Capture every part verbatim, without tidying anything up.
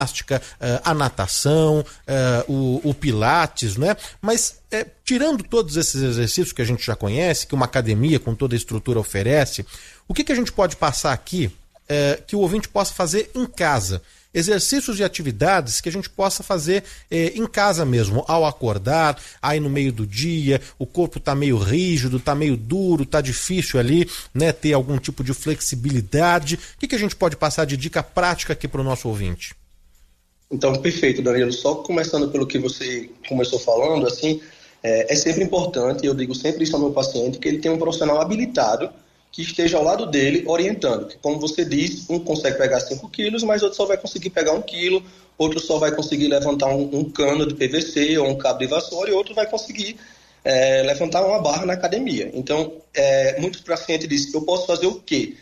ginástica, a natação, o, o pilates, né? Mas é, tirando todos esses exercícios que a gente já conhece, que uma academia com toda a estrutura oferece, o que, que a gente pode passar aqui é, que o ouvinte possa fazer em casa? Exercícios e atividades que a gente possa fazer eh, em casa mesmo, ao acordar, aí no meio do dia, o corpo está meio rígido, está meio duro, está difícil ali, né, ter algum tipo de flexibilidade. O que, que a gente pode passar de dica prática aqui para o nosso ouvinte? Então, perfeito, Danilo. Só começando pelo que você começou falando, assim, é, é sempre importante, eu digo sempre isso ao meu paciente, que ele tenha um profissional habilitado que esteja ao lado dele orientando. Que, como você disse, um consegue pegar cinco quilos, mas outro só vai conseguir pegar um quilo, outro só vai conseguir levantar um, um cano de P V C ou um cabo de vassoura, e outro vai conseguir é, levantar uma barra na academia. Então, é, muitos pacientes dizem, eu posso fazer o quê?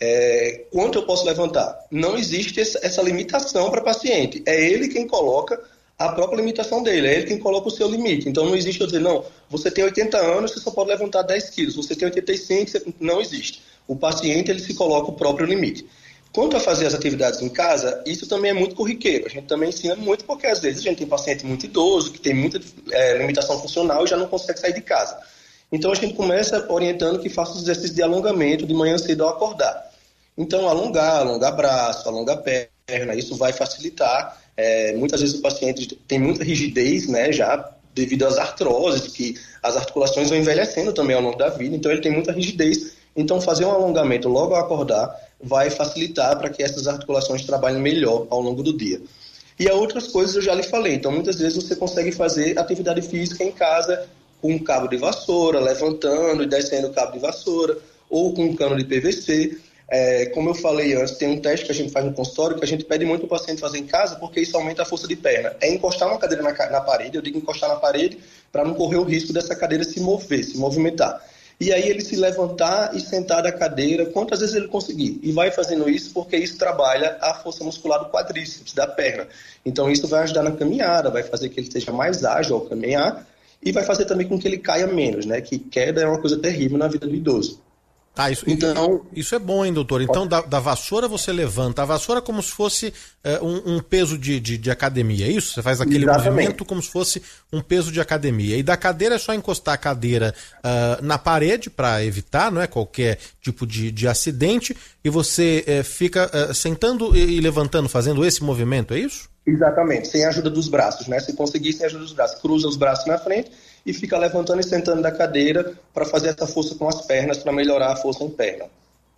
É, quanto eu posso levantar? Não existe essa, essa limitação para o paciente. É ele quem coloca a própria limitação dele, é ele quem coloca o seu limite. Então não existe eu dizer, não, você tem oitenta anos, você só pode levantar dez quilos, você tem oitenta e cinco, você... não existe. O paciente, ele se coloca o próprio limite. Quanto a fazer as atividades em casa, isso também é muito corriqueiro. A gente também ensina muito porque às vezes a gente tem paciente muito idoso, que tem muita é, limitação funcional e já não consegue sair de casa. Então a gente começa orientando que faça os exercícios de alongamento de manhã cedo ao acordar. Então alongar, alongar braço, alongar perna, isso vai facilitar. É, muitas vezes o paciente tem muita rigidez, né, já devido às artroses, que as articulações vão envelhecendo também ao longo da vida, então ele tem muita rigidez. Então fazer um alongamento logo ao acordar vai facilitar para que essas articulações trabalhem melhor ao longo do dia. E a outras coisas eu já lhe falei, então muitas vezes você consegue fazer atividade física em casa com um cabo de vassoura, levantando e descendo o cabo de vassoura, ou com um cano de P V C. É, como eu falei antes, tem um teste que a gente faz no consultório que a gente pede muito para o paciente fazer em casa porque isso aumenta a força de perna. É encostar uma cadeira na, na parede, eu digo encostar na parede para não correr o risco dessa cadeira se mover, se movimentar. E aí ele se levantar e sentar da cadeira quantas vezes ele conseguir. E vai fazendo isso porque isso trabalha a força muscular do quadríceps, da perna. Então isso vai ajudar na caminhada, vai fazer que ele seja mais ágil ao caminhar e vai fazer também com que ele caia menos, né? Que queda é uma coisa terrível na vida do idoso. Ah, isso, então, isso é bom, hein, doutor? Então, da, da vassoura você levanta a vassoura como se fosse uh, um, um peso de, de, de academia, é isso? Você faz aquele Exatamente. movimento como se fosse um peso de academia. E da cadeira é só encostar a cadeira uh, na parede para evitar, não é, qualquer tipo de, de acidente, e você uh, fica uh, sentando e levantando, fazendo esse movimento, é isso? Exatamente, sem a ajuda dos braços, né? Se conseguir, sem a ajuda dos braços. Cruza os braços na frente e fica levantando e sentando da cadeira para fazer essa força com as pernas, para melhorar a força em perna.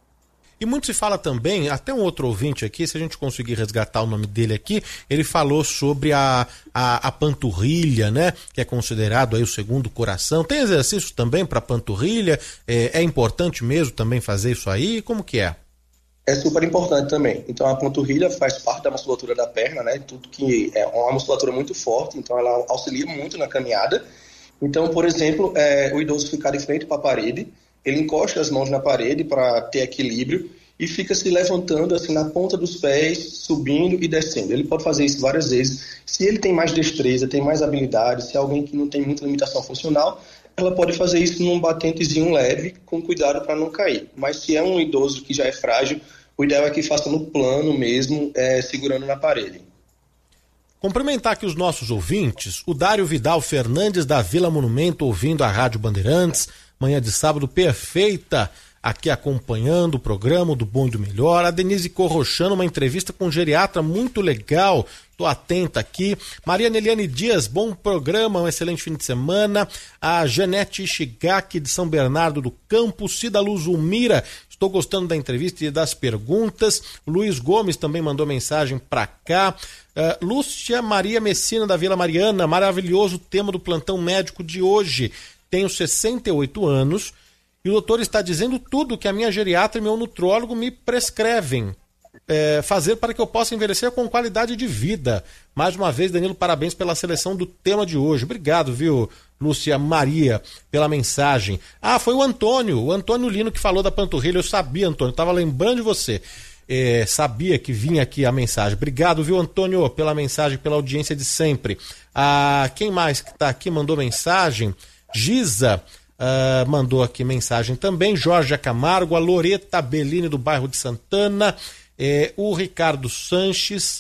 E muito se fala também, até um outro ouvinte aqui, se a gente conseguir resgatar o nome dele aqui, ele falou sobre a, a, a panturrilha, né? Que é considerado aí o segundo coração. Tem exercício também para panturrilha? É, é importante mesmo também fazer isso aí? Como que é? É super importante também. Então a panturrilha faz parte da musculatura da perna, né? Tudo que é uma musculatura muito forte, então ela auxilia muito na caminhada. Então, por exemplo, é, o idoso ficar de frente para a parede, ele encosta as mãos na parede para ter equilíbrio e fica se levantando assim na ponta dos pés, subindo e descendo. Ele pode fazer isso várias vezes. Se ele tem mais destreza, tem mais habilidade, se é alguém que não tem muita limitação funcional, ela pode fazer isso num batentezinho leve, com cuidado para não cair. Mas se é um idoso que já é frágil, o ideal é que faça no plano mesmo, é, segurando na parede. Cumprimentar aqui os nossos ouvintes, o Dário Vidal Fernandes da Vila Monumento, ouvindo a Rádio Bandeirantes, manhã de sábado perfeita, aqui acompanhando o programa do Bom e do Melhor. A Denise Corrochano, uma entrevista com um geriatra muito legal, tô atenta aqui. Maria Neliane Dias, bom programa, um excelente fim de semana. A Janete Ishigaki de São Bernardo do Campo, Cida Luz Ulmira, estou gostando da entrevista e das perguntas. O Luiz Gomes também mandou mensagem para cá. Uh, Lúcia Maria Messina da Vila Mariana, maravilhoso tema do plantão médico de hoje. Tenho sessenta e oito anos e o doutor está dizendo tudo que a minha geriatra e meu nutrólogo me prescrevem é, fazer para que eu possa envelhecer com qualidade de vida. Mais uma vez, Danilo, parabéns pela seleção do tema de hoje. Obrigado, viu, Lúcia Maria, pela mensagem. Ah, foi o Antônio, o Antônio Lino que falou da panturrilha. Eu sabia, Antônio, estava lembrando de você. É, sabia que vinha aqui a mensagem. Obrigado, viu, Antônio, pela mensagem, pela audiência de sempre. Ah, quem mais que está aqui mandou mensagem? Giza uh, mandou aqui mensagem também. Jorge Camargo, a Loreta Bellini do bairro de Santana, eh, o Ricardo Sanches,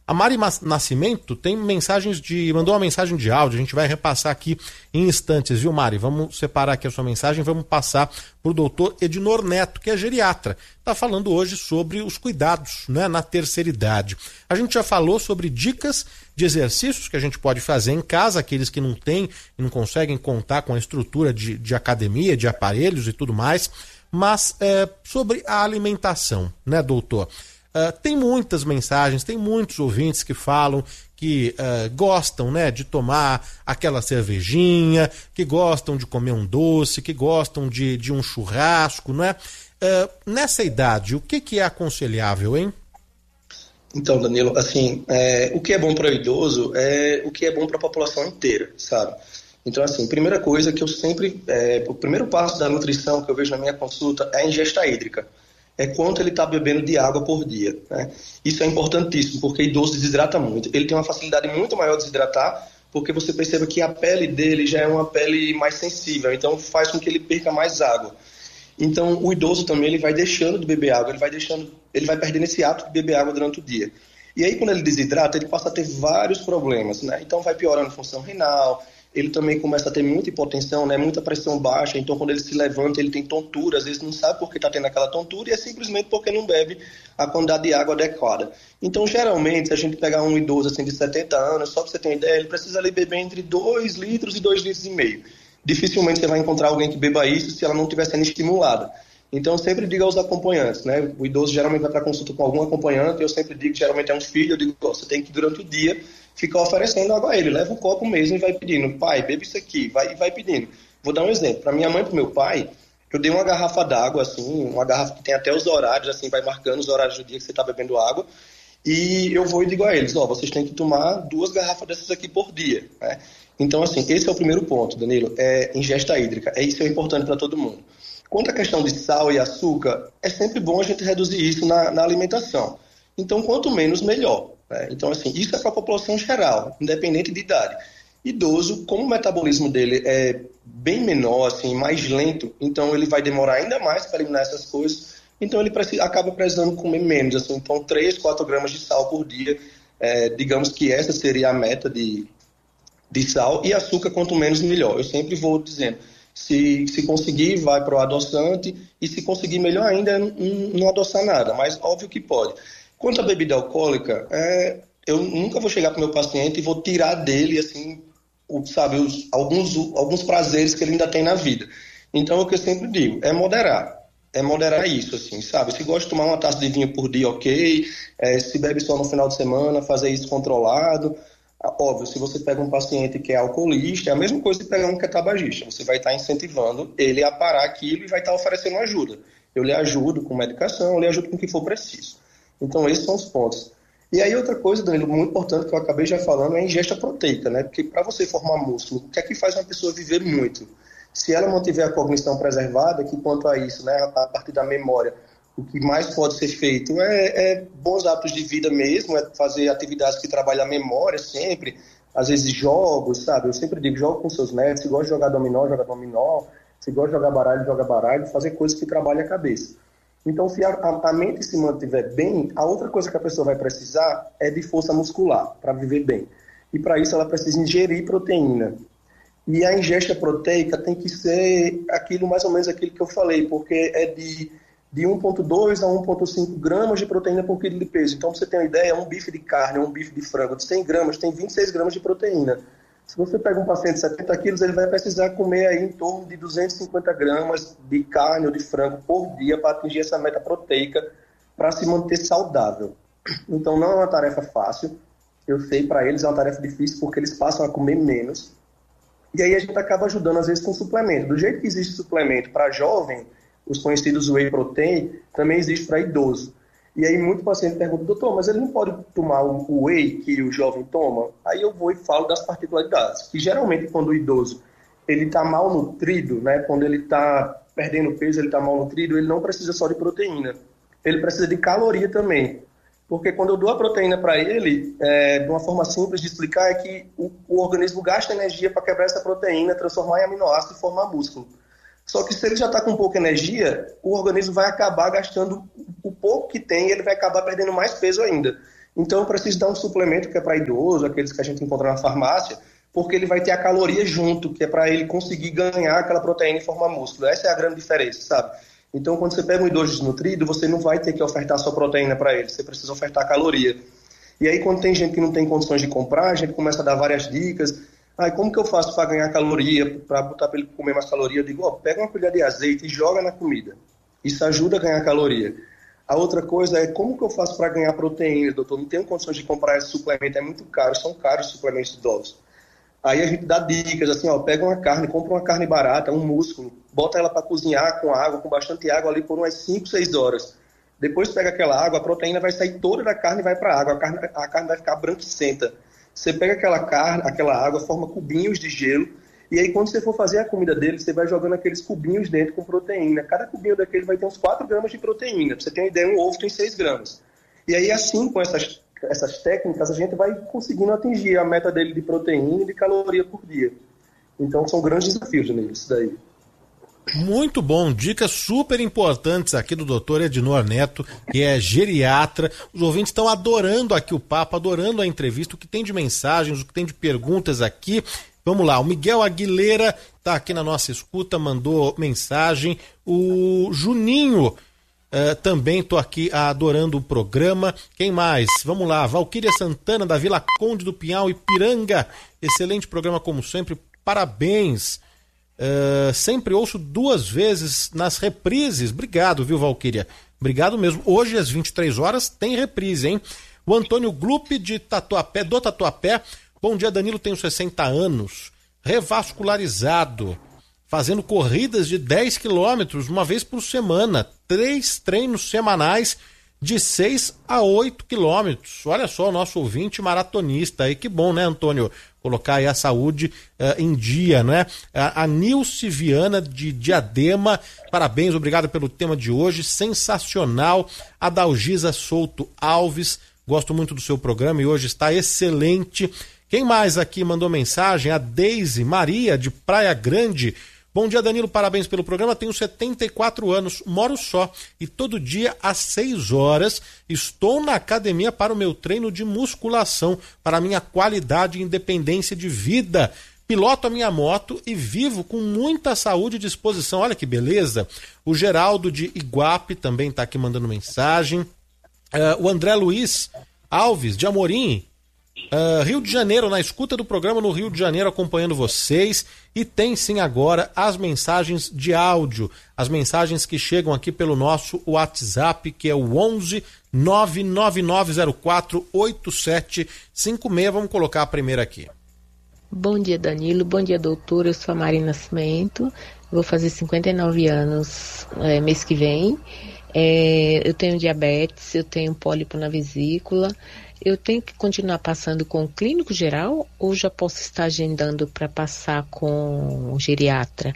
A Mari Nascimento tem mensagens de, mandou uma mensagem de áudio, a gente vai repassar aqui em instantes, viu, Mari? Vamos separar aqui a sua mensagem, vamos passar para o doutor Edinor Neto, que é geriatra. Está falando hoje sobre os cuidados, né, na terceira idade. A gente já falou sobre dicas de exercícios que a gente pode fazer em casa, aqueles que não têm e não conseguem contar com a estrutura de, de academia, de aparelhos e tudo mais, mas é, sobre a alimentação, né, doutor? Uh, tem muitas mensagens, tem muitos ouvintes que falam que uh, gostam, né, de tomar aquela cervejinha, que gostam de comer um doce, que gostam de, de um churrasco, não é? Uh, nessa idade, o que, que é aconselhável, hein? Então, Danilo, assim, é, o que é bom para o idoso é o que é bom para a população inteira, sabe? Então, assim, primeira coisa que eu sempre, é, o primeiro passo da nutrição que eu vejo na minha consulta é a ingesta hídrica. É quanto ele está bebendo de água por dia, né? Isso é importantíssimo, porque idoso desidrata muito. Ele tem uma facilidade muito maior de desidratar, porque você percebe que a pele dele já é uma pele mais sensível, então faz com que ele perca mais água. Então, o idoso também ele vai deixando de beber água, ele vai deixando, ele vai perdendo esse hábito de beber água durante o dia. E aí, quando ele desidrata, ele passa a ter vários problemas, né? Então, vai piorando a função renal. Ele também começa a ter muita hipotensão, né, muita pressão baixa, então quando ele se levanta ele tem tontura, às vezes não sabe por que está tendo aquela tontura e é simplesmente porque não bebe a quantidade de água adequada. Então geralmente se a gente pegar um idoso assim, de setenta anos, só para você ter uma ideia, ele precisa ali beber entre dois litros e dois litros e meio. Dificilmente você vai encontrar alguém que beba isso se ela não estiver sendo estimulada. Então eu sempre digo aos acompanhantes, né, o idoso geralmente vai para consulta com algum acompanhante, eu sempre digo que geralmente é um filho, eu digo, você tem que durante o dia ficar oferecendo água a ele, leva um copo mesmo e vai pedindo, pai, bebe isso aqui, vai, vai pedindo. Vou dar um exemplo, para minha mãe e para meu pai, eu dei uma garrafa d'água, assim, uma garrafa que tem até os horários, assim, vai marcando os horários do dia que você está bebendo água, e eu vou e digo a eles, ó, vocês têm que tomar duas garrafas dessas aqui por dia, né? Então, assim, esse é o primeiro ponto, Danilo, é ingesta hídrica, é isso é importante para todo mundo. Quanto à questão de sal e açúcar, é sempre bom a gente reduzir isso na, na alimentação. Então, quanto menos, melhor. Né? Então, assim, isso é para a população geral, independente de idade. Idoso, como o metabolismo dele é bem menor, assim, mais lento, então ele vai demorar ainda mais para eliminar essas coisas, então ele precisa, acaba precisando comer menos. Assim, então, três, quatro gramas de sal por dia, é, digamos que essa seria a meta de, de sal, e açúcar, quanto menos, melhor. Eu sempre vou dizendo, se, se conseguir, vai para o adoçante, e se conseguir melhor ainda, não, não adoçar nada, mas óbvio que pode. Quanto à bebida alcoólica, é, eu nunca vou chegar para o meu paciente e vou tirar dele, assim, o, sabe, os, alguns, alguns prazeres que ele ainda tem na vida. Então, o que eu sempre digo, é moderar. É moderar isso, assim, sabe? Se gosta de tomar uma taça de vinho por dia, ok. É, se bebe só no final de semana, fazer isso controlado. Óbvio, se você pega um paciente que é alcoolista, é a mesma coisa que pegar um que é tabagista. Você vai estar incentivando ele a parar aquilo e vai estar oferecendo ajuda. Eu lhe ajudo com medicação, eu lhe ajudo com o que for preciso. Então, esses são os pontos. E aí, outra coisa, Danilo, muito importante, que eu acabei já falando, é a ingesta proteica, né? Porque para você formar músculo, o que é que faz uma pessoa viver muito? Se ela mantiver a cognição preservada, que quanto a isso, né, a partir da memória, o que mais pode ser feito é, é bons hábitos de vida mesmo, é fazer atividades que trabalham a memória sempre, às vezes jogos, sabe? Eu sempre digo, joga com seus netos, se gosta de jogar dominó, joga dominó, se gosta de jogar baralho, joga baralho, fazer coisas que trabalham a cabeça. Então, se a, a mente se mantiver bem, a outra coisa que a pessoa vai precisar é de força muscular para viver bem. E para isso ela precisa ingerir proteína. E a ingesta proteica tem que ser aquilo, mais ou menos aquilo que eu falei, porque é de, de um vírgula dois a um vírgula cinco gramas de proteína por quilo de peso. Então, para você ter uma ideia, um bife de carne, um bife de frango de cem gramas tem vinte e seis gramas de proteína. Se você pega um paciente de setenta quilos, ele vai precisar comer aí em torno de duzentos e cinquenta gramas de carne ou de frango por dia para atingir essa meta proteica, para se manter saudável. Então, não é uma tarefa fácil. Eu sei, para eles é uma tarefa difícil, porque eles passam a comer menos. E aí a gente acaba ajudando, às vezes, com suplemento. Do jeito que existe suplemento para jovem, os conhecidos whey protein, também existe para idoso. E aí muito paciente pergunta, doutor, mas ele não pode tomar o whey que o jovem toma? Aí eu vou e falo das particularidades, que geralmente quando o idoso ele está mal nutrido, né, quando ele está perdendo peso, ele está mal nutrido, ele não precisa só de proteína, ele precisa de caloria também. Porque quando eu dou a proteína para ele, é, de uma forma simples de explicar, é que o, o organismo gasta energia para quebrar essa proteína, transformar em aminoácido e formar músculo. Só que se ele já está com pouca energia, o organismo vai acabar gastando o pouco que tem e ele vai acabar perdendo mais peso ainda. Então eu preciso dar um suplemento que é para idoso, aqueles que a gente encontra na farmácia, porque ele vai ter a caloria junto, que é para ele conseguir ganhar aquela proteína e formar músculo. Essa é a grande diferença, sabe? Então, quando você pega um idoso desnutrido, você não vai ter que ofertar só proteína para ele, você precisa ofertar caloria. E aí, quando tem gente que não tem condições de comprar, a gente começa a dar várias dicas. Ah, como que eu faço para ganhar caloria, para botar para ele comer mais caloria? Eu digo, ó, pega uma colher de azeite e joga na comida. Isso ajuda a ganhar caloria. A outra coisa é, como que eu faço para ganhar proteína, doutor? Não tenho condições de comprar esse suplemento, é muito caro, são caros os suplementos idosos. Aí a gente dá dicas, assim, ó, pega uma carne, compra uma carne barata, um músculo, bota ela para cozinhar com água, com bastante água ali por umas cinco, seis horas. Depois pega aquela água, a proteína vai sair toda da carne e vai para a água, a carne, a carne vai ficar branquicenta. Você pega aquela carne, aquela água, forma cubinhos de gelo, e aí quando você for fazer a comida dele, você vai jogando aqueles cubinhos dentro com proteína. Cada cubinho daquele vai ter uns quatro gramas de proteína. Pra você ter uma ideia, um ovo tem seis gramas. E aí assim, com essas, essas técnicas, a gente vai conseguindo atingir a meta dele de proteína e de caloria por dia. Então são grandes desafios, Danilo, isso daí. Muito bom, dicas super importantes aqui do doutor Ednor Neto, que é geriatra. Os ouvintes estão adorando aqui o papo, adorando a entrevista, o que tem de mensagens, o que tem de perguntas aqui. Vamos lá, o Miguel Aguilera está aqui na nossa escuta, mandou mensagem. O Juninho, uh, também estou aqui adorando o programa. Quem mais? Vamos lá, Valquíria Santana, da Vila Conde do Pinhal, Ipiranga. Excelente programa como sempre, parabéns. Uh, sempre ouço duas vezes nas reprises. Obrigado, viu, Valquíria? Obrigado mesmo. Hoje, às vinte e três horas, tem reprise, hein? O Antônio Glupe, de Tatuapé, do Tatuapé. Bom dia, Danilo, tenho sessenta anos, revascularizado, fazendo corridas de dez quilômetros uma vez por semana, três treinos semanais de seis a oito quilômetros. Olha só o nosso ouvinte maratonista aí, que bom, né, Antônio? Colocar aí a saúde uh, em dia, né? A, a Nilce Viana, de Diadema, parabéns, obrigado pelo tema de hoje, sensacional. A Dalgisa Souto Alves, gosto muito do seu programa e hoje está excelente. Quem mais aqui mandou mensagem? A Deise Maria, de Praia Grande. Bom dia, Danilo, parabéns pelo programa. Tenho setenta e quatro anos, moro só e todo dia às seis horas estou na academia para o meu treino de musculação, para a minha qualidade e independência de vida. Piloto a minha moto e vivo com muita saúde e disposição. Olha que beleza. O Geraldo de Iguape também está aqui mandando mensagem. Uh, o André Luiz Alves, de Amorim. Uh, Rio de Janeiro, na escuta do programa no Rio de Janeiro, acompanhando vocês, e tem sim agora as mensagens de áudio, as mensagens que chegam aqui pelo nosso WhatsApp, que é o onze nove nove nove zero quatro oito sete cinco seis. Vamos colocar a primeira aqui. Bom dia, Danilo, bom dia, doutor, eu sou a Mari Nascimento, vou fazer cinquenta e nove anos é, mês que vem, é, eu tenho diabetes, eu tenho pólipo na vesícula. Eu tenho que continuar passando com o clínico geral ou já posso estar agendando para passar com o geriatra?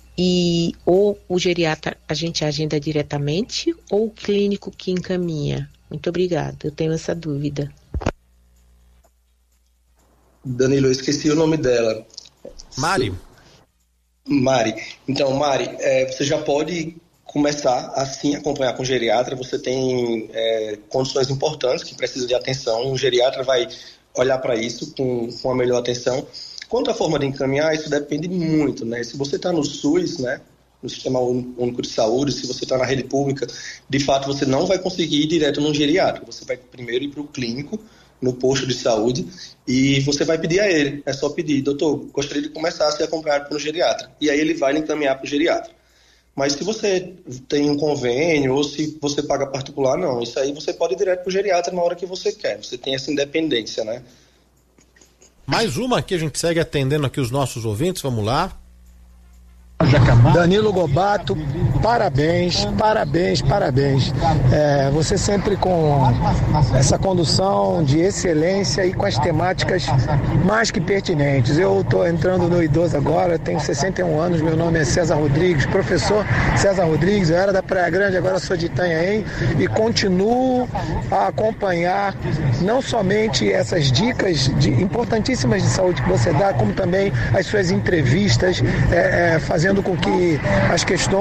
E ou o geriatra a gente agenda diretamente ou o clínico que encaminha? Muito obrigada, eu tenho essa dúvida. Danilo, eu esqueci o nome dela. Mari. Mari. Então, Mari, é, você já pode começar assim a acompanhar com o geriatra. Você tem é, condições importantes que precisam de atenção. O geriatra vai olhar para isso com, com a melhor atenção. Quanto à forma de encaminhar, isso depende muito, né? Se você está no SUS, né, no Sistema Único de Saúde, se você está na rede pública, de fato você não vai conseguir ir direto no geriatra. Você vai primeiro ir para o clínico, no posto de saúde, e você vai pedir a ele. É só pedir, doutor, gostaria de começar a ser acompanhado pelo geriatra. E aí ele vai lhe encaminhar para o geriatra. Mas se você tem um convênio ou se você paga particular, não. Isso aí você pode ir direto para o geriatra na hora que você quer. Você tem essa independência, né? Mais uma aqui, a gente segue atendendo aqui os nossos ouvintes, vamos lá. Danilo Gobato, parabéns, parabéns, parabéns. É, você sempre com essa condução de excelência e com as temáticas mais que pertinentes. Eu estou entrando no idoso agora, tenho sessenta e um anos, meu nome é César Rodrigues, professor César Rodrigues, eu era da Praia Grande, agora sou de Itanhaém e continuo a acompanhar não somente essas dicas de, importantíssimas de saúde que você dá, como também as suas entrevistas, é, é, fazendo com que as questões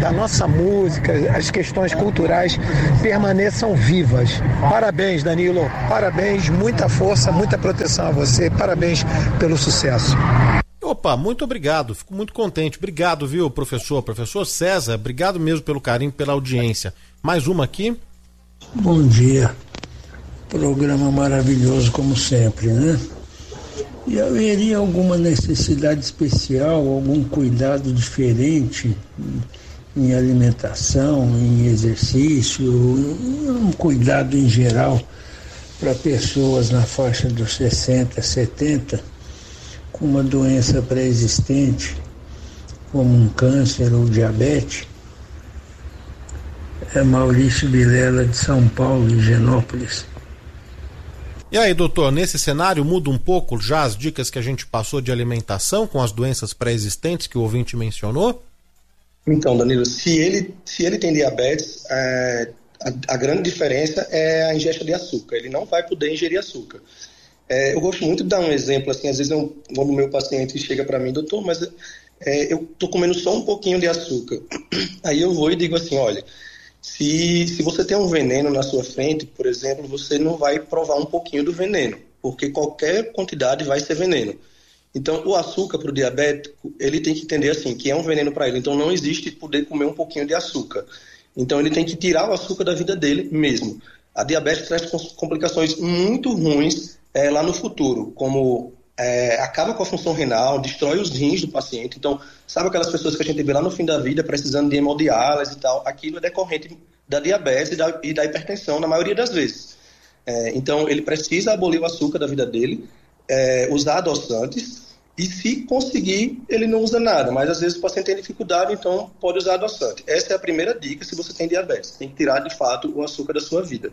da nossa música, as questões culturais permaneçam vivas. Parabéns, Danilo, parabéns, muita força, muita proteção a você, parabéns pelo sucesso. Opa, muito obrigado, fico muito contente. Obrigado, viu, professor? Professor César, obrigado mesmo pelo carinho, pela audiência. Mais uma aqui. Bom dia. Programa maravilhoso, como sempre, né? E haveria alguma necessidade especial, algum cuidado diferente em alimentação, em exercício, um cuidado em geral para pessoas na faixa dos sessenta, setenta, com uma doença pré-existente, como um câncer ou diabetes? É Maurício Vilela, de São Paulo, Higienópolis. E aí, doutor, nesse cenário muda um pouco já as dicas que a gente passou de alimentação com as doenças pré-existentes que o ouvinte mencionou? Então, Danilo, se ele, se ele tem diabetes, é, a, a grande diferença é a ingesta de açúcar. Ele não vai poder ingerir açúcar. É, eu gosto muito de dar um exemplo, assim, às vezes eu, quando o meu paciente chega para mim, doutor, mas é, eu estou comendo só um pouquinho de açúcar. Aí eu vou e digo assim, olha, Se, se você tem um veneno na sua frente, por exemplo, você não vai provar um pouquinho do veneno, porque qualquer quantidade vai ser veneno. Então, o açúcar para o diabético, ele tem que entender assim, que é um veneno para ele. Então, não existe poder comer um pouquinho de açúcar. Então, ele tem que tirar o açúcar da vida dele mesmo. A diabetes traz complicações muito ruins é, lá no futuro, como é, acaba com a função renal, destrói os rins do paciente. Então, sabe aquelas pessoas que a gente vê lá no fim da vida precisando de hemodiálise e tal? Aquilo é decorrente da diabetes e da, e da hipertensão na maioria das vezes. É, então, ele precisa abolir o açúcar da vida dele, é, usar adoçantes, e se conseguir, ele não usa nada. Mas às vezes o paciente tem dificuldade, então pode usar adoçante. Essa é a primeira dica se você tem diabetes. Tem que tirar, de fato, o açúcar da sua vida.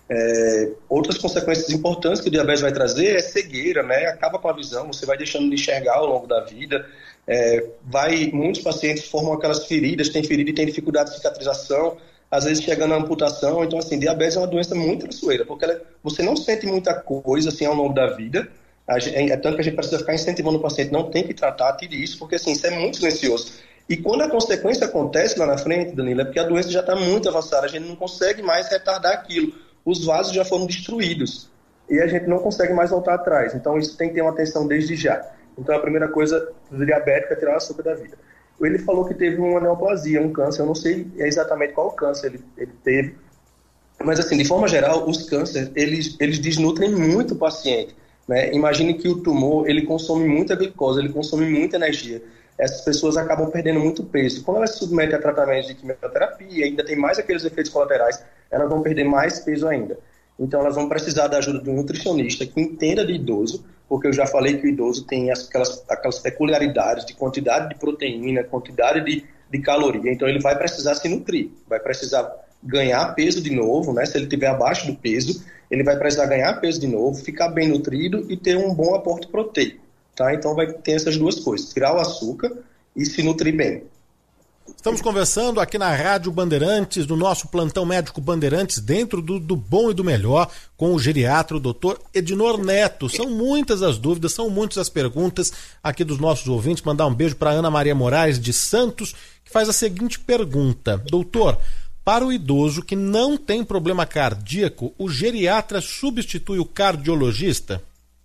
É, outras consequências importantes que o diabetes vai trazer é cegueira, né? Acaba com a visão, você vai deixando de enxergar ao longo da vida. É, vai, muitos pacientes formam aquelas feridas, tem ferida e tem dificuldade de cicatrização, às vezes chegando à amputação. Então, assim, diabetes é uma doença muito traiçoeira, porque ela, você não sente muita coisa assim ao longo da vida. É tanto que a gente precisa ficar incentivando o paciente, não tem que tratar, tire isso, porque assim, isso é muito silencioso. E quando a consequência acontece lá na frente, Danilo, é porque a doença já está muito avançada, a gente não consegue mais retardar aquilo. Os vasos já foram destruídos e a gente não consegue mais voltar atrás. Então isso tem que ter uma atenção desde já. Então a primeira coisa do diabético é tirar o açúcar da vida. Ele falou que teve uma neoplasia, um câncer, eu não sei exatamente qual câncer ele, ele teve, mas assim, de forma geral, os cânceres, eles, eles desnutrem muito o paciente. Né? Imagine que o tumor, ele consome muita glicose, ele consome muita energia. Essas pessoas acabam perdendo muito peso. Quando elas se submetem a tratamentos de quimioterapia, ainda tem mais aqueles efeitos colaterais, elas vão perder mais peso ainda. Então elas vão precisar da ajuda de um nutricionista que entenda de idoso, porque eu já falei que o idoso tem aquelas, aquelas peculiaridades de quantidade de proteína, quantidade de, de caloria. Então ele vai precisar se nutrir, vai precisar ganhar peso de novo, né? Se ele estiver abaixo do peso, ele vai precisar ganhar peso de novo, ficar bem nutrido e ter um bom aporte proteico. Tá? Então vai ter essas duas coisas, tirar o açúcar e se nutrir bem. Estamos conversando aqui na Rádio Bandeirantes, no nosso plantão médico Bandeirantes, dentro do, do bom e do melhor, com o geriatra, o doutor Ednor Neto. São muitas as dúvidas, são muitas as perguntas aqui dos nossos ouvintes. Mandar um beijo para Ana Maria Moraes de Santos, que faz a seguinte pergunta: doutor, para o idoso que não tem problema cardíaco, o geriatra substitui o cardiologista?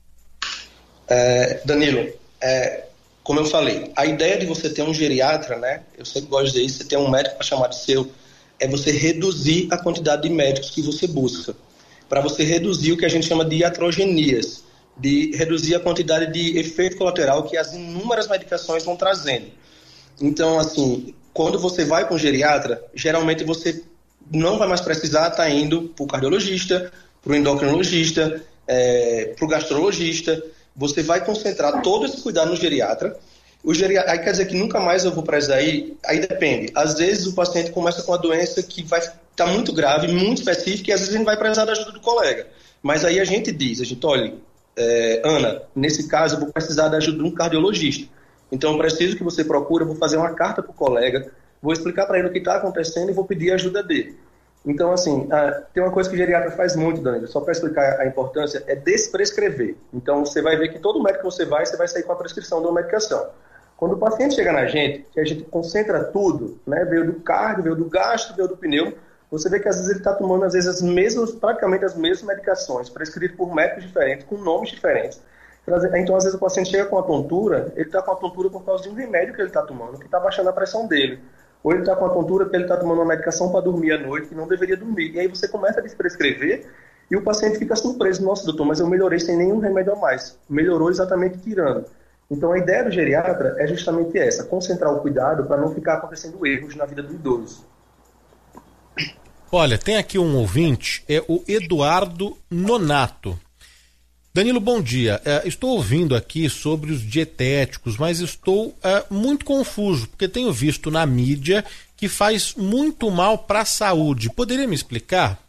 É, Danilo, é, como eu falei, a ideia de você ter um geriatra, né, eu sempre gosto de dizer isso, você ter um médico para chamar de seu, é você reduzir a quantidade de médicos que você busca, para você reduzir o que a gente chama de iatrogenias, de reduzir a quantidade de efeito colateral que as inúmeras medicações vão trazendo. Então, assim, quando você vai com um geriatra, geralmente você não vai mais precisar estar indo para o cardiologista, para o endocrinologista, é, para o gastrologista. Você vai concentrar todo esse cuidado no geriatra. O geriatra, aí quer dizer que nunca mais eu vou para isso aí? Aí depende. Às vezes o paciente começa com uma doença que vai estar tá muito grave, muito específica, e às vezes ele vai precisar da ajuda do colega. Mas aí a gente diz, a gente, olha, é, Ana, nesse caso eu vou precisar da ajuda de um cardiologista. Então eu preciso que você procure, eu vou fazer uma carta para o colega, vou explicar para ele o que está acontecendo e vou pedir a ajuda dele. Então, assim, ah, tem uma coisa que o geriatra faz muito, Danilo, só para explicar a importância, é desprescrever. Então, você vai ver que todo médico que você vai, você vai sair com a prescrição de uma medicação. Quando o paciente chega na gente, que a gente concentra tudo, né, veio do cardio, veio do gastro, veio do pneu, você vê que às vezes ele está tomando às vezes as mesmas, praticamente as mesmas medicações, prescritas por médicos diferentes, com nomes diferentes. Então, às vezes o paciente chega com a tontura, ele está com a tontura por causa de um remédio que ele está tomando, que está baixando a pressão dele. Ou ele está com a tontura porque ele está tomando uma medicação para dormir à noite, que não deveria dormir. E aí você começa a desprescrever e o paciente fica surpreso. Nossa, doutor, mas eu melhorei sem nenhum remédio a mais. Melhorou exatamente tirando. Então, a ideia do geriatra é justamente essa, concentrar o cuidado para não ficar acontecendo erros na vida do idoso. Olha, tem aqui um ouvinte, é o Eduardo Nonato. Danilo, bom dia. É, estou ouvindo aqui sobre os dietéticos, mas estou é, muito confuso, porque tenho visto na mídia que faz muito mal para a saúde. Poderia me explicar?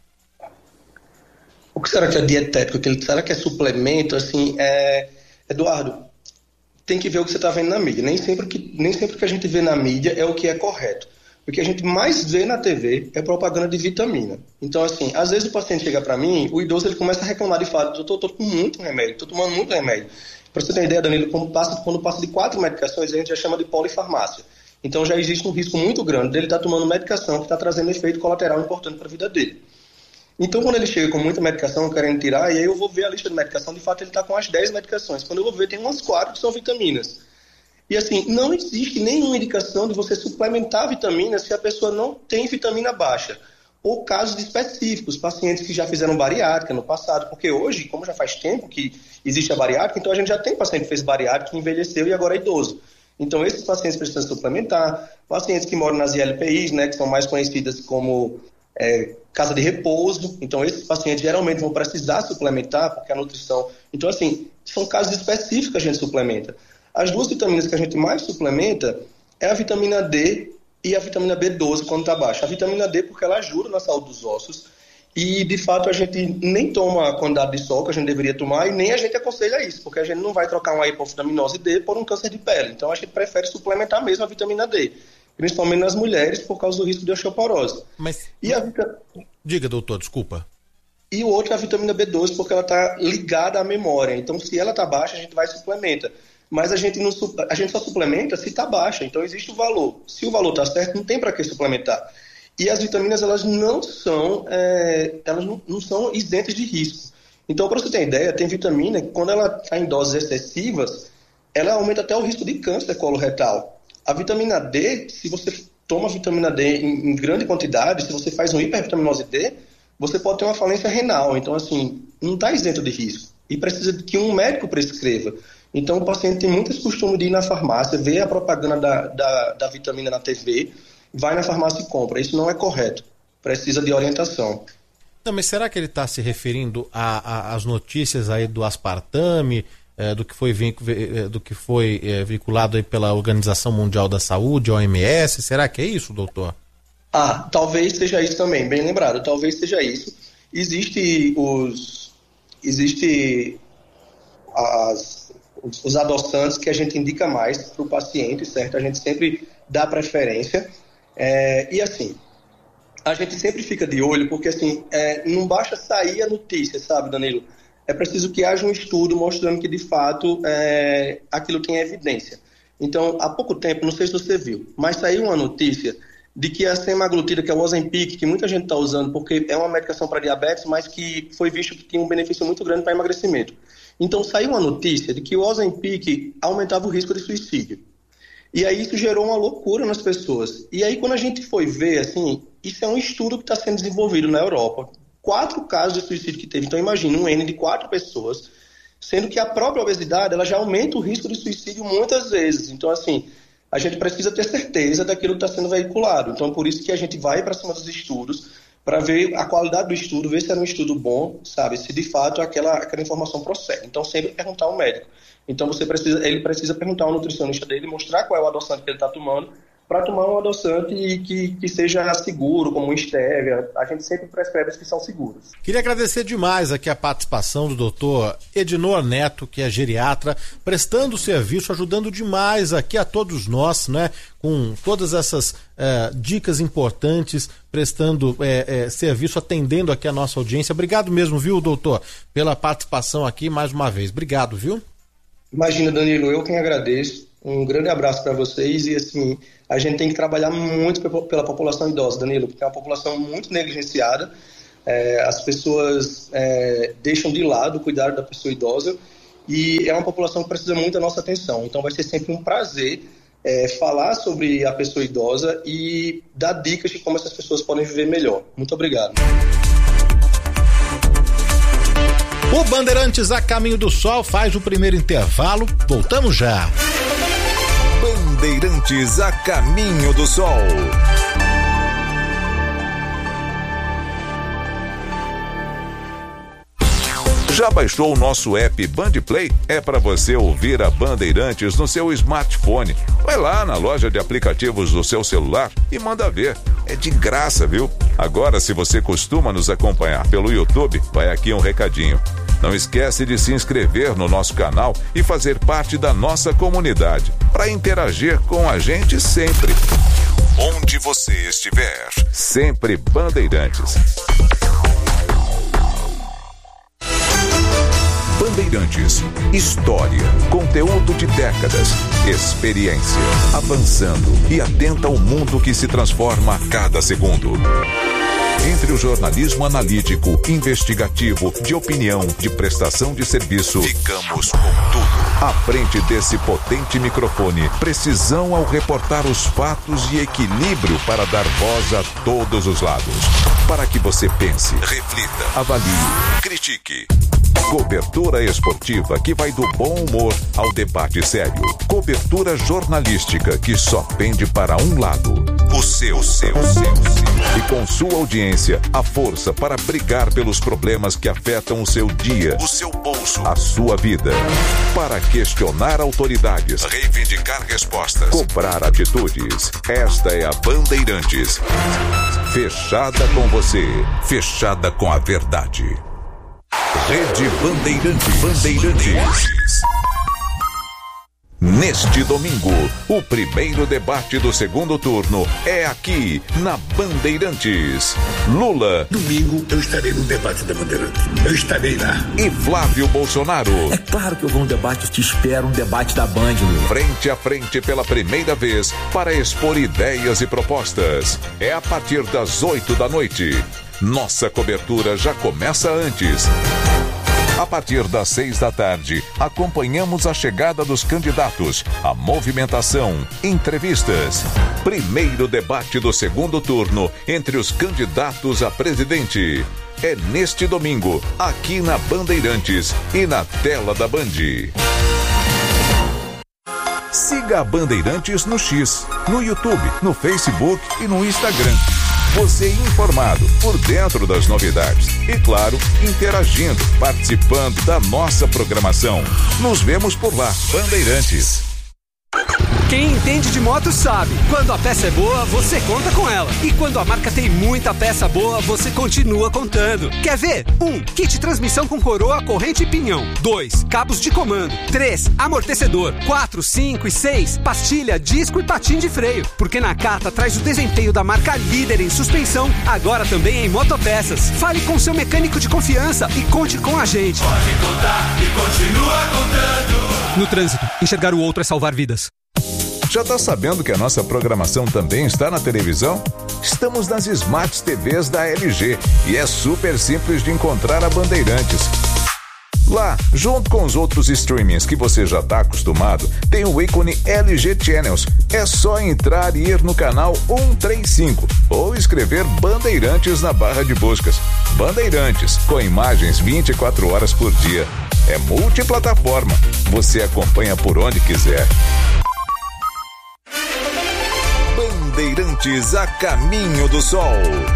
O que será que é dietético? Será que é suplemento? Assim, é... Eduardo, tem que ver o que você está vendo na mídia. Nem sempre que, nem sempre que a gente vê na mídia é o que é correto. O que a gente mais vê na T V é propaganda de vitamina. Então, assim, às vezes o paciente chega para mim, o idoso ele começa a reclamar de fato, doutor, estou com muito remédio, estou tomando muito remédio. Para você ter uma ideia, Danilo, quando passa, quando passa de quatro medicações, a gente já chama de polifarmácia. Então já existe um risco muito grande dele estar tomando medicação que está trazendo efeito colateral importante para a vida dele. Então, quando ele chega com muita medicação, querendo tirar, e aí eu vou ver a lista de medicação, de fato ele está com as dez medicações. Quando eu vou ver, tem umas quatro que são vitaminas. E assim, não existe nenhuma indicação de você suplementar vitaminas se a pessoa não tem vitamina baixa. Ou casos específicos, pacientes que já fizeram bariátrica no passado, porque hoje, como já faz tempo que existe a bariátrica, então a gente já tem paciente que fez bariátrica, que envelheceu e agora é idoso. Então esses pacientes precisam suplementar, pacientes que moram nas I L P Is, né, que são mais conhecidas como é, casa de repouso, então esses pacientes geralmente vão precisar suplementar, porque a nutrição... Então assim, são casos específicos que a gente suplementa. As duas vitaminas que a gente mais suplementa é a vitamina D e a vitamina B doze quando está baixa. A vitamina D porque ela ajuda na saúde dos ossos e, de fato, a gente nem toma a quantidade de sol que a gente deveria tomar e nem a gente aconselha isso, porque a gente não vai trocar uma hipovitaminose D por um câncer de pele. Então, a gente prefere suplementar mesmo a vitamina D, principalmente nas mulheres, por causa do risco de osteoporose. Mas... E a vita... Diga, doutor, desculpa. E o outro é a vitamina B doze porque ela está ligada à memória. Então, se ela está baixa, a gente vai e suplementa. Mas a gente, não, a gente só suplementa se está baixa, então existe o valor. Se o valor está certo, não tem para que suplementar. E as vitaminas, elas não são, é, elas não, não são isentas de risco. Então, para você ter ideia, tem vitamina que quando ela está em doses excessivas, ela aumenta até o risco de câncer coloretal. A vitamina D, se você toma vitamina D em, em grande quantidade, se você faz uma hipervitaminose D, você pode ter uma falência renal. Então, assim, não está isento de risco. E precisa que um médico prescreva. Então, o paciente tem muito esse costume de ir na farmácia, ver a propaganda da, da, da vitamina na T V, vai na farmácia e compra. Isso não é correto. Precisa de orientação. Não, mas será que ele está se referindo às notícias aí do aspartame, é, do que foi, do que foi é, vinculado aí pela Organização Mundial da Saúde, O M S? Será que é isso, doutor? Ah, talvez seja isso também, bem lembrado. Talvez seja isso. Existe os... Existe as... os adoçantes que a gente indica mais para o paciente, certo? A gente sempre dá preferência. É, e assim, a gente sempre fica de olho, porque assim, é, não basta sair a notícia, sabe, Danilo? É preciso que haja um estudo mostrando que, de fato, é, aquilo tem evidência. Então, há pouco tempo, não sei se você viu, mas saiu uma notícia de que a semaglutida, que é o Ozempic, que muita gente está usando, porque é uma medicação para diabetes, mas que foi visto que tinha um benefício muito grande para emagrecimento. Então, saiu uma notícia de que o Ozempic aumentava o risco de suicídio. E aí isso gerou uma loucura nas pessoas. E aí, quando a gente foi ver, assim, isso é um estudo que está sendo desenvolvido na Europa. Quatro casos de suicídio que teve. Então, imagina, um N de quatro pessoas, sendo que a própria obesidade, ela já aumenta o risco de suicídio muitas vezes. Então, assim, a gente precisa ter certeza daquilo que está sendo veiculado. Então, por isso que a gente vai para cima dos estudos, para ver a qualidade do estudo, ver se é um estudo bom, sabe? Se de fato aquela, aquela informação procede. Então, sempre perguntar ao médico. Então, você precisa, ele precisa perguntar ao nutricionista dele, mostrar qual é o adoçante que ele está tomando, para tomar um adoçante que, que seja seguro, como um estévia. A gente sempre prescreve os que são seguros. Queria agradecer demais aqui a participação do doutor Edinor Neto, que é geriatra, prestando serviço, ajudando demais aqui a todos nós, né, com todas essas eh, dicas importantes, prestando eh, eh, serviço, atendendo aqui a nossa audiência. Obrigado mesmo, viu, doutor, pela participação aqui mais uma vez. Obrigado, viu? Imagina, Danilo, eu quem agradeço. Um grande abraço para vocês e, assim, a gente tem que trabalhar muito pela população idosa, Danilo, porque é uma população muito negligenciada. É, as pessoas é, deixam de lado o cuidado da pessoa idosa e é uma população que precisa muito da nossa atenção. Então vai ser sempre um prazer é, falar sobre a pessoa idosa e dar dicas de como essas pessoas podem viver melhor. Muito obrigado. O Bandeirantes a Caminho do Sol faz o primeiro intervalo. Voltamos já. Bandeirantes a Caminho do Sol. Já baixou o nosso app Bandplay? É para você ouvir a Bandeirantes no seu smartphone. Vai lá na loja de aplicativos do seu celular e manda ver. É de graça, viu? Agora, se você costuma nos acompanhar pelo YouTube, vai aqui um recadinho. Não esquece de se inscrever no nosso canal e fazer parte da nossa comunidade, para interagir com a gente sempre. Onde você estiver, sempre Bandeirantes. Bandeirantes, história, conteúdo de décadas, experiência, avançando e atenta ao mundo que se transforma a cada segundo. Entre o jornalismo analítico, investigativo, de opinião, de prestação de serviço, ficamos com tudo. À frente desse potente microfone, precisão ao reportar os fatos e equilíbrio para dar voz a todos os lados. Para que você pense, reflita, avalie, critique. Cobertura esportiva que vai do bom humor ao debate sério. Cobertura jornalística que só pende para um lado. O seu, o seu, o seu, o seu. E com sua audiência, a força para brigar pelos problemas que afetam o seu dia, o seu bolso, a sua vida. Para questionar autoridades, reivindicar respostas, cobrar atitudes. Esta é a Bandeirantes. Fechada com você, fechada com a verdade. Rede Bandeirantes. Bandeirantes. Neste domingo, o primeiro debate do segundo turno é aqui na Bandeirantes. Lula. Domingo eu estarei no debate da Bandeirantes. Eu estarei lá. E Flávio Bolsonaro. É claro que eu vou no debate, eu te espero, um debate da Band, Lula. Frente a frente pela primeira vez para expor ideias e propostas. É a partir das oito da noite. Nossa cobertura já começa antes. A partir das seis da tarde, acompanhamos a chegada dos candidatos, a movimentação, entrevistas. Primeiro debate do segundo turno entre os candidatos a presidente. É neste domingo, aqui na Bandeirantes e na tela da Band. Siga a Bandeirantes no X, no YouTube, no Facebook e no Instagram. Você informado, por dentro das novidades e, claro, interagindo, participando da nossa programação. Nos vemos por lá, Bandeirantes. Quem entende de moto sabe, quando a peça é boa, você conta com ela. E quando a marca tem muita peça boa, você continua contando. Quer ver? um. Kit transmissão com coroa, corrente e pinhão. dois. Cabos de comando. três. Amortecedor. quatro, cinco e seis. Pastilha, disco e patim de freio. Porque Nakata traz o desempenho da marca líder em suspensão, agora também em motopeças. Fale com seu mecânico de confiança e conte com a gente. Pode contar e continua contando. No trânsito, enxergar o outro é salvar vidas. Já tá sabendo que a nossa programação também está na televisão? Estamos nas Smart T Vs da L G e é super simples de encontrar a Bandeirantes. Lá, junto com os outros streamings que você já está acostumado, tem o ícone L G Channels. É só entrar e ir no canal cento e trinta e cinco ou escrever Bandeirantes na barra de buscas. Bandeirantes, com imagens vinte e quatro horas por dia. É multiplataforma. Você acompanha por onde quiser. Bandeirantes a Caminho do Sol.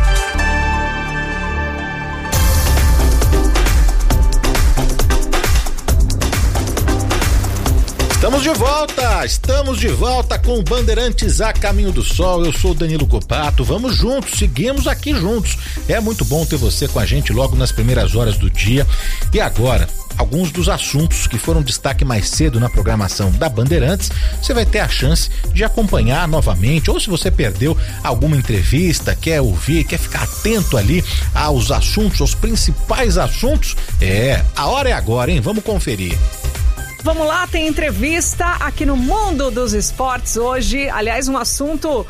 Estamos de volta, estamos de volta com o Bandeirantes a Caminho do Sol. Eu sou o Danilo Copato, vamos juntos, seguimos aqui juntos. É muito bom ter você com a gente logo nas primeiras horas do dia. E agora, alguns dos assuntos que foram destaque mais cedo na programação da Bandeirantes, você vai ter a chance de acompanhar novamente, ou se você perdeu alguma entrevista, quer ouvir, quer ficar atento ali aos assuntos, aos principais assuntos, é, a hora é agora, hein? Vamos conferir. Vamos lá, tem entrevista aqui no Mundo dos Esportes hoje. Aliás, um assunto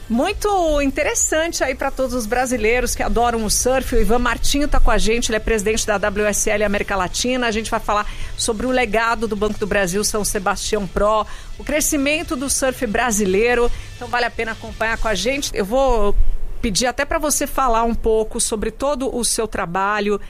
muito interessante aí para todos os brasileiros que adoram o surf. O Ivan Martinho está com a gente, ele é presidente da W S L América Latina. A gente vai falar sobre o legado do Banco do Brasil São Sebastião Pro, o crescimento do surf brasileiro. Então vale a pena acompanhar com a gente. Eu vou pedir até para você falar um pouco sobre todo o seu trabalho,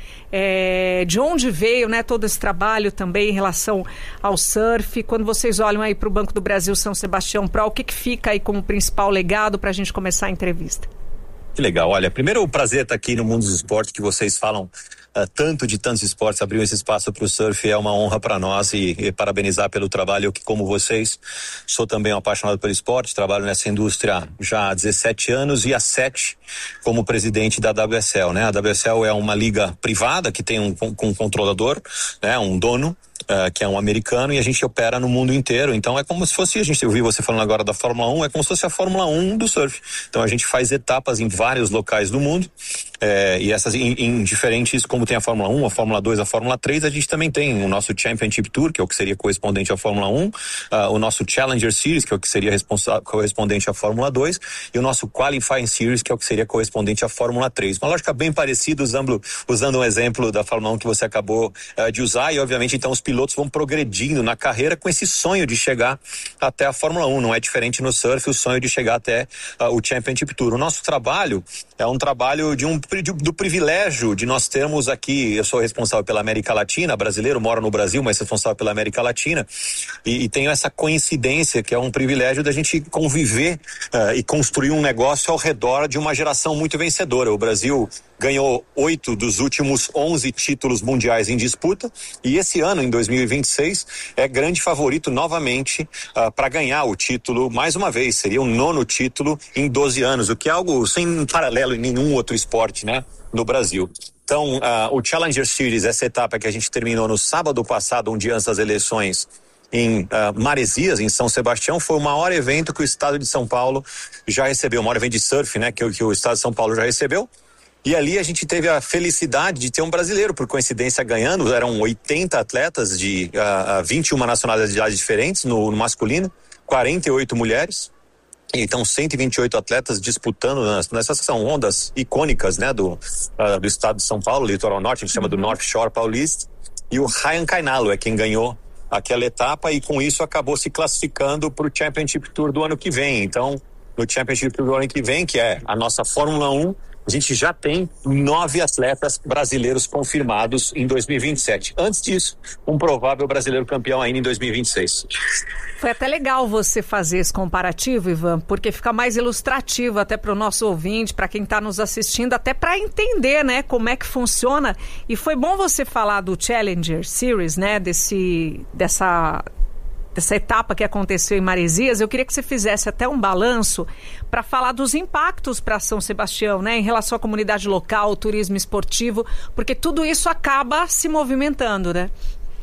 é, de onde veio, né, todo esse trabalho também em relação ao surf. Quando vocês olham aí para o Banco do Brasil São Sebastião Pro, o que, que fica aí como principal legado para a gente começar a entrevista? Que legal. Olha, primeiro o prazer estar aqui no Mundo dos Esportes, que vocês falam uh, tanto de tantos esportes, abriu esse espaço para o surf, é uma honra para nós e, e parabenizar pelo trabalho que, como vocês, sou também um apaixonado pelo esporte, trabalho nessa indústria já há dezessete anos e há sete como presidente da W S L, né? A W S L é uma liga privada que tem um, um controlador, né? Um dono, Uh, que é um americano, e a gente opera no mundo inteiro. Então é como se fosse, a gente ouviu você falando agora da Fórmula um, é como se fosse a Fórmula um do surf. Então a gente faz etapas em vários locais do mundo, é, e essas em, em diferentes, como tem a Fórmula um, a Fórmula dois, a Fórmula três, a gente também tem o nosso Championship Tour, que é o que seria correspondente à Fórmula um, uh, o nosso Challenger Series, que é o que seria correspondente à Fórmula dois, e o nosso Qualifying Series, que é o que seria correspondente à Fórmula três. Uma lógica bem parecida, usando, usando um exemplo da Fórmula um que você acabou uh, de usar, e obviamente então os pilotos vão progredindo na carreira com esse sonho de chegar até a Fórmula um. Não é diferente no surf, o sonho de chegar até uh, o Championship Tour. O nosso trabalho é um trabalho de um, de, do privilégio de nós termos aqui, eu sou responsável pela América Latina, brasileiro, moro no Brasil, mas responsável pela América Latina, e, e tenho essa coincidência que é um privilégio da gente conviver uh, e construir um negócio ao redor de uma geração muito vencedora. O Brasil ganhou oito dos últimos onze títulos mundiais em disputa, e esse ano, em dois mil e vinte e seis, é grande favorito novamente uh, para ganhar o título mais uma vez. Seria o nono título em doze anos, o que é algo sem paralelo em nenhum outro esporte, né, no Brasil. Então, uh, o Challenger Series, essa etapa que a gente terminou no sábado passado, um dia antes das eleições, em uh, Maresias, em São Sebastião, foi o maior evento que o estado de São Paulo já recebeu, o maior evento de surf, né, que, que o estado de São Paulo já recebeu. E ali a gente teve a felicidade de ter um brasileiro, por coincidência, ganhando. Eram oitenta atletas de uh, vinte e uma nacionalidades diferentes no, no masculino, quarenta e oito mulheres. Então, cento e vinte e oito atletas disputando nessas são ondas icônicas, né, do, uh, do estado de São Paulo, litoral norte, a gente chama do North Shore Paulista. E o Ryan Cainalo é quem ganhou aquela etapa e com isso acabou se classificando para o Championship Tour do ano que vem. Então, no Championship Tour do ano que vem, que é a nossa Fórmula um, a gente já tem nove atletas brasileiros confirmados em dois mil e vinte e sete. Antes disso, um provável brasileiro campeão ainda em dois mil e vinte e seis. Foi até legal você fazer esse comparativo, Ivan, porque fica mais ilustrativo até para o nosso ouvinte, para quem está nos assistindo, até para entender, né, como é que funciona. E foi bom você falar do Challenger Series, né, desse, dessa... dessa etapa que aconteceu em Maresias. Eu queria que você fizesse até um balanço para falar dos impactos para São Sebastião, né, em relação à comunidade local, o turismo esportivo, porque tudo isso acaba se movimentando, né?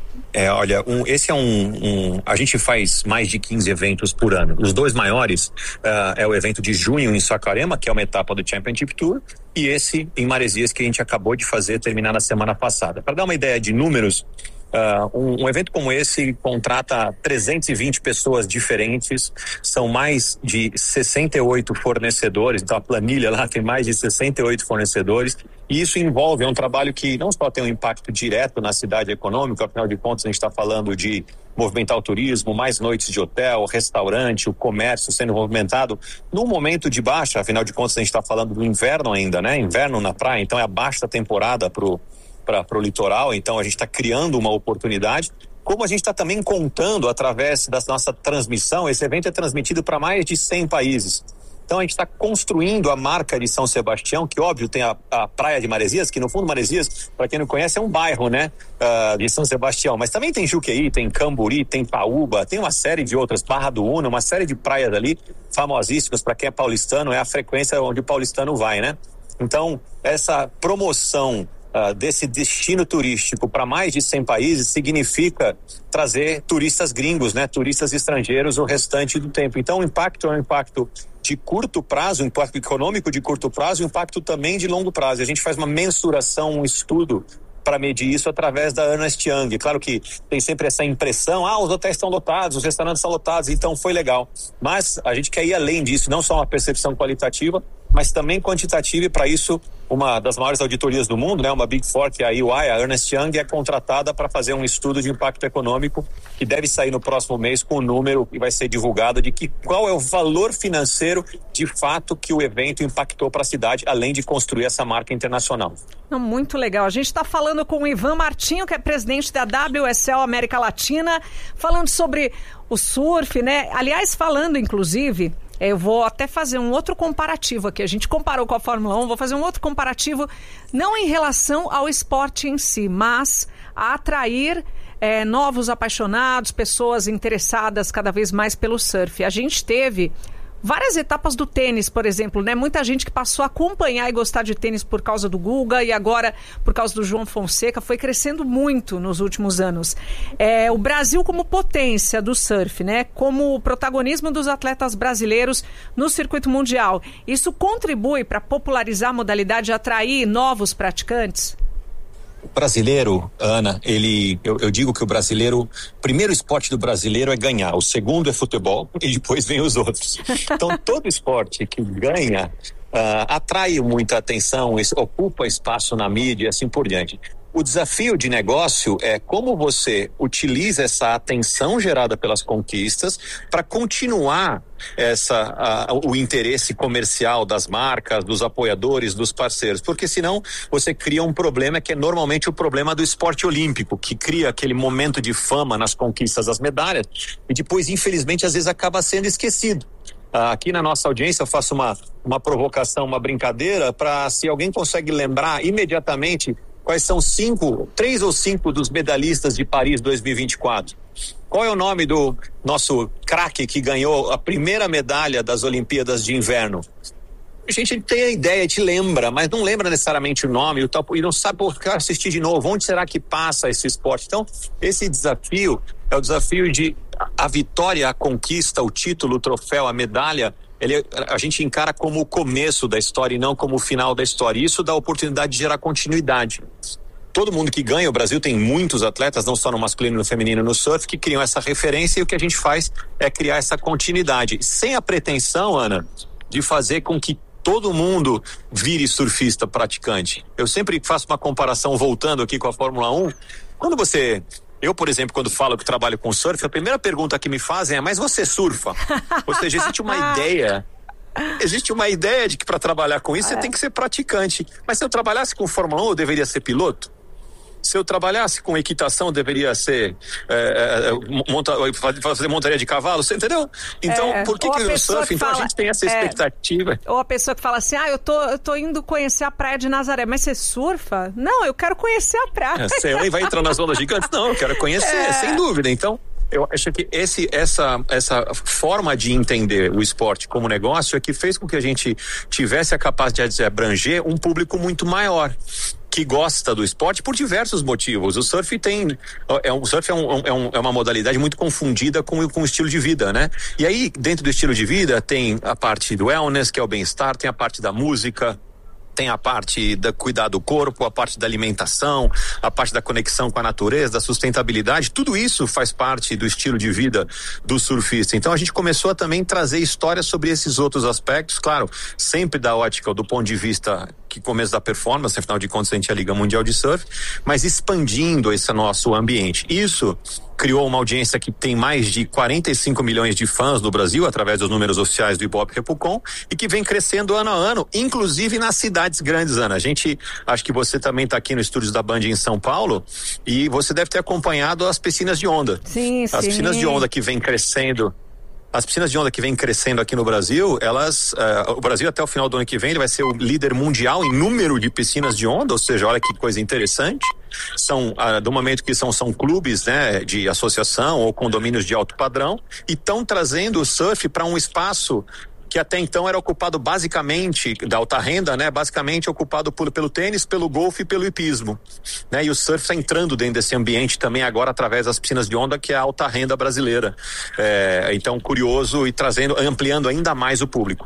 É, olha, um, esse é um, um... A gente faz mais de quinze eventos por ano. Os dois maiores uh, é o evento de junho em Saquarema, que é uma etapa do Championship Tour, e esse em Maresias, que a gente acabou de fazer, terminar na semana passada. Para dar uma ideia de números, Uh, um, um evento como esse contrata trezentas e vinte pessoas diferentes, são mais de sessenta e oito fornecedores, então a planilha lá tem mais de sessenta e oito fornecedores, e isso envolve, é um trabalho que não só tem um impacto direto na cidade econômica, afinal de contas a gente está falando de movimentar o turismo, mais noites de hotel, restaurante, o comércio sendo movimentado num momento de baixa, afinal de contas a gente está falando do inverno ainda, né? Inverno na praia, então é a baixa temporada pro para o litoral, então a gente está criando uma oportunidade, como a gente está também contando através da nossa transmissão. Esse evento é transmitido para mais de cem países, então a gente está construindo a marca de São Sebastião, que óbvio tem a, a praia de Maresias, que no fundo Maresias, para quem não conhece, é um bairro, né, uh, de São Sebastião, mas também tem Juqueí, tem Camburi, tem Paúba, tem uma série de outras, Barra do Una, uma série de praias ali famosíssimas. Para quem é paulistano, é a frequência onde o paulistano vai, né? Então essa promoção Uh, desse destino turístico para mais de cem países significa trazer turistas gringos, né, turistas estrangeiros o restante do tempo. Então o impacto é um impacto de curto prazo, um impacto econômico de curto prazo e um impacto também de longo prazo. A gente faz uma mensuração, um estudo para medir isso através da Ernst Young. Claro que tem sempre essa impressão, ah, os hotéis estão lotados, os restaurantes estão lotados, então foi legal. Mas a gente quer ir além disso, não só uma percepção qualitativa, mas também quantitativa, e para isso uma das maiores auditorias do mundo, né, uma Big Four, que é a E Y, a Ernst Young, é contratada para fazer um estudo de impacto econômico que deve sair no próximo mês com o número que vai ser divulgado de que, qual é o valor financeiro de fato que o evento impactou para a cidade, além de construir essa marca internacional. Não, muito legal. A gente está falando com o Ivan Martinho, que é presidente da W S L América Latina, falando sobre o surf, né? Aliás, falando inclusive... Eu vou até fazer um outro comparativo aqui. A gente comparou com a Fórmula um, vou fazer um outro comparativo, não em relação ao esporte em si, mas a atrair é, novos apaixonados, pessoas interessadas cada vez mais pelo surf. A gente teve várias etapas do tênis, por exemplo, né? Muita gente que passou a acompanhar e gostar de tênis por causa do Guga e agora por causa do João Fonseca, foi crescendo muito nos últimos anos. É, o Brasil como potência do surf, né? Como o protagonismo dos atletas brasileiros no circuito mundial. Isso contribui para popularizar a modalidade e atrair novos praticantes? O brasileiro, Ana, ele, eu, eu digo que o brasileiro, o primeiro esporte do brasileiro é ganhar, o segundo é futebol e depois vem os outros. Então todo esporte que ganha uh, atrai muita atenção, ocupa espaço na mídia e assim por diante. O desafio de negócio é como você utiliza essa atenção gerada pelas conquistas para continuar essa, uh, o interesse comercial das marcas, dos apoiadores, dos parceiros, porque senão você cria um problema que é normalmente o problema do esporte olímpico, que cria aquele momento de fama nas conquistas das medalhas e depois, infelizmente, às vezes acaba sendo esquecido. Uh, aqui na nossa audiência eu faço uma, uma provocação, uma brincadeira, para se alguém consegue lembrar imediatamente quais são cinco, três ou cinco dos medalhistas de Paris dois mil e vinte e quatro. Qual é o nome do nosso craque que ganhou a primeira medalha das Olimpíadas de Inverno? A gente tem a ideia, te lembra, mas não lembra necessariamente o nome o tal, e não sabe, por que assistir de novo, onde será que passa esse esporte? Então, esse desafio é o desafio de a vitória, a conquista, o título, o troféu, a medalha, ele, a gente encara como o começo da história e não como o final da história. Isso dá a oportunidade de gerar continuidade. Todo mundo que ganha, o Brasil tem muitos atletas, não só no masculino e no feminino, no surf, que criam essa referência, e o que a gente faz é criar essa continuidade, sem a pretensão, Ana, de fazer com que todo mundo vire surfista praticante. Eu sempre faço uma comparação, voltando aqui com a Fórmula um, quando você... Eu, por exemplo, quando falo que trabalho com surf, a primeira pergunta que me fazem é, mas você surfa? Ou seja, existe uma ideia, existe uma ideia de que para trabalhar com isso é. você tem que ser praticante. Mas se eu trabalhasse com Fórmula um, eu deveria ser piloto? Se eu trabalhasse com equitação, eu deveria ser é, é, monta, fazer montaria de cavalo, você entendeu? Então, é, por que que o surf, que então fala, a gente tem essa expectativa? É, ou a pessoa que fala assim, ah, eu tô, eu tô indo conhecer a praia de Nazaré, mas você surfa? Não, eu quero conhecer a praia. É, você vai entrar nas ondas gigantes? Não, eu quero conhecer, é. sem dúvida. Então, eu acho que esse, essa, essa forma de entender o esporte como negócio é que fez com que a gente tivesse a capacidade de abranger um público muito maior, que gosta do esporte por diversos motivos. O surf tem, é um, o surf é, um, é, um, é uma modalidade muito confundida com, com o estilo de vida, né? E aí, dentro do estilo de vida, tem a parte do wellness, que é o bem-estar, tem a parte da música, tem a parte da cuidar do corpo, a parte da alimentação, a parte da conexão com a natureza, da sustentabilidade, tudo isso faz parte do estilo de vida do surfista. Então a gente começou a também trazer histórias sobre esses outros aspectos, claro, sempre da ótica, do ponto de vista que começo da performance, afinal de contas a gente é a Liga Mundial de Surf, mas expandindo esse nosso ambiente. Isso criou uma audiência que tem mais de quarenta e cinco milhões de fãs no Brasil, através dos números oficiais do Ibope Repucon, e que vem crescendo ano a ano, inclusive nas cidades grandes, Ana. A gente, acho que você também está aqui no estúdio da Band em São Paulo, e você deve ter acompanhado as piscinas de onda. Sim, as sim. As piscinas de onda que vem crescendo. As piscinas de onda que vem crescendo aqui no Brasil, elas, uh, o Brasil até o final do ano que vem, ele vai ser o líder mundial em número de piscinas de onda, ou seja, olha que coisa interessante. São, uh, do momento que são, são clubes, né, de associação ou condomínios de alto padrão, e estão trazendo o surf para um espaço que até então era ocupado basicamente, da alta renda, né, basicamente ocupado por, pelo tênis, pelo golfe e pelo hipismo, né, e o surf está entrando dentro desse ambiente também agora através das piscinas de onda, que é a alta renda brasileira. É, então, curioso e trazendo, ampliando ainda mais o público.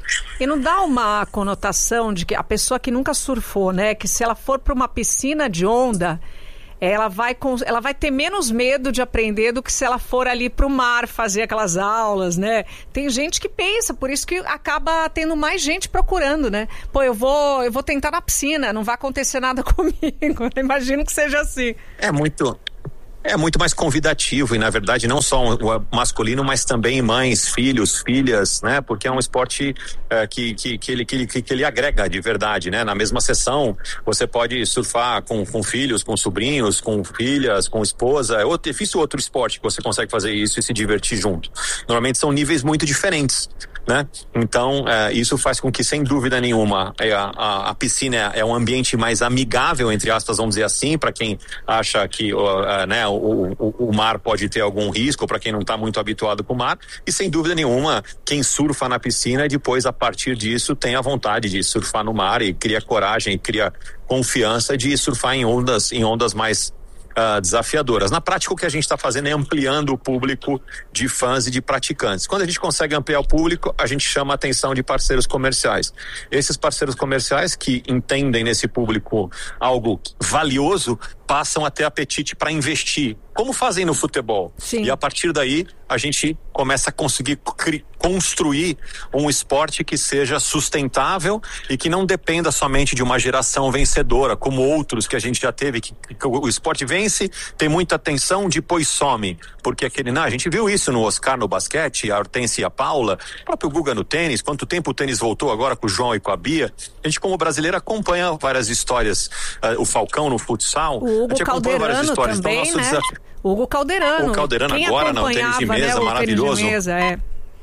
E não dá uma conotação de que a pessoa que nunca surfou, né? Que se ela for para uma piscina de onda, ela vai, ela vai ter menos medo de aprender do que se ela for ali para o mar fazer aquelas aulas, né? Tem gente que pensa, por isso que acaba tendo mais gente procurando, né? Pô, eu vou, eu vou tentar na piscina, não vai acontecer nada comigo. Eu imagino que seja assim. É muito... É muito mais convidativo e, na verdade, não só o masculino, mas também mães, filhos, filhas, né? Porque é um esporte é, que, que, que, ele, que, que ele agrega de verdade, né? Na mesma sessão, você pode surfar com, com filhos, com sobrinhos, com filhas, com esposa. É outro, difícil outro esporte que você consegue fazer isso e se divertir junto. Normalmente são níveis muito diferentes, né? Então, é, isso faz com que, sem dúvida nenhuma, a, a, a piscina é um ambiente mais amigável, entre aspas, vamos dizer assim, para quem acha que, uh, né, o, o, o mar pode ter algum risco, para quem não está muito habituado com o mar, e sem dúvida nenhuma, quem surfa na piscina, depois, a partir disso, tem a vontade de surfar no mar e cria coragem, cria confiança de surfar em ondas, em ondas mais Uh, desafiadoras. Na prática, o que a gente está fazendo é ampliando o público de fãs e de praticantes. Quando a gente consegue ampliar o público, a gente chama a atenção de parceiros comerciais. Esses parceiros comerciais que entendem nesse público algo valioso, passam a ter apetite para investir, como fazem no futebol. Sim. E a partir daí, a gente começa a conseguir cri- construir um esporte que seja sustentável e que não dependa somente de uma geração vencedora, como outros que a gente já teve, que, que o esporte vence, tem muita atenção, depois some. Porque aquele, não, a gente viu isso no Oscar no basquete, a Hortência e a Paula, o próprio Guga no tênis, quanto tempo o tênis voltou agora com o João e com a Bia. A gente, como brasileiro, acompanha várias histórias, uh, o Falcão no futsal. O Hugo Calderano também, então, né? desafio... Hugo Calderano. O Calderano Quem agora, não, tênis de mesa, né, maravilhoso. Tênis de mesa, é.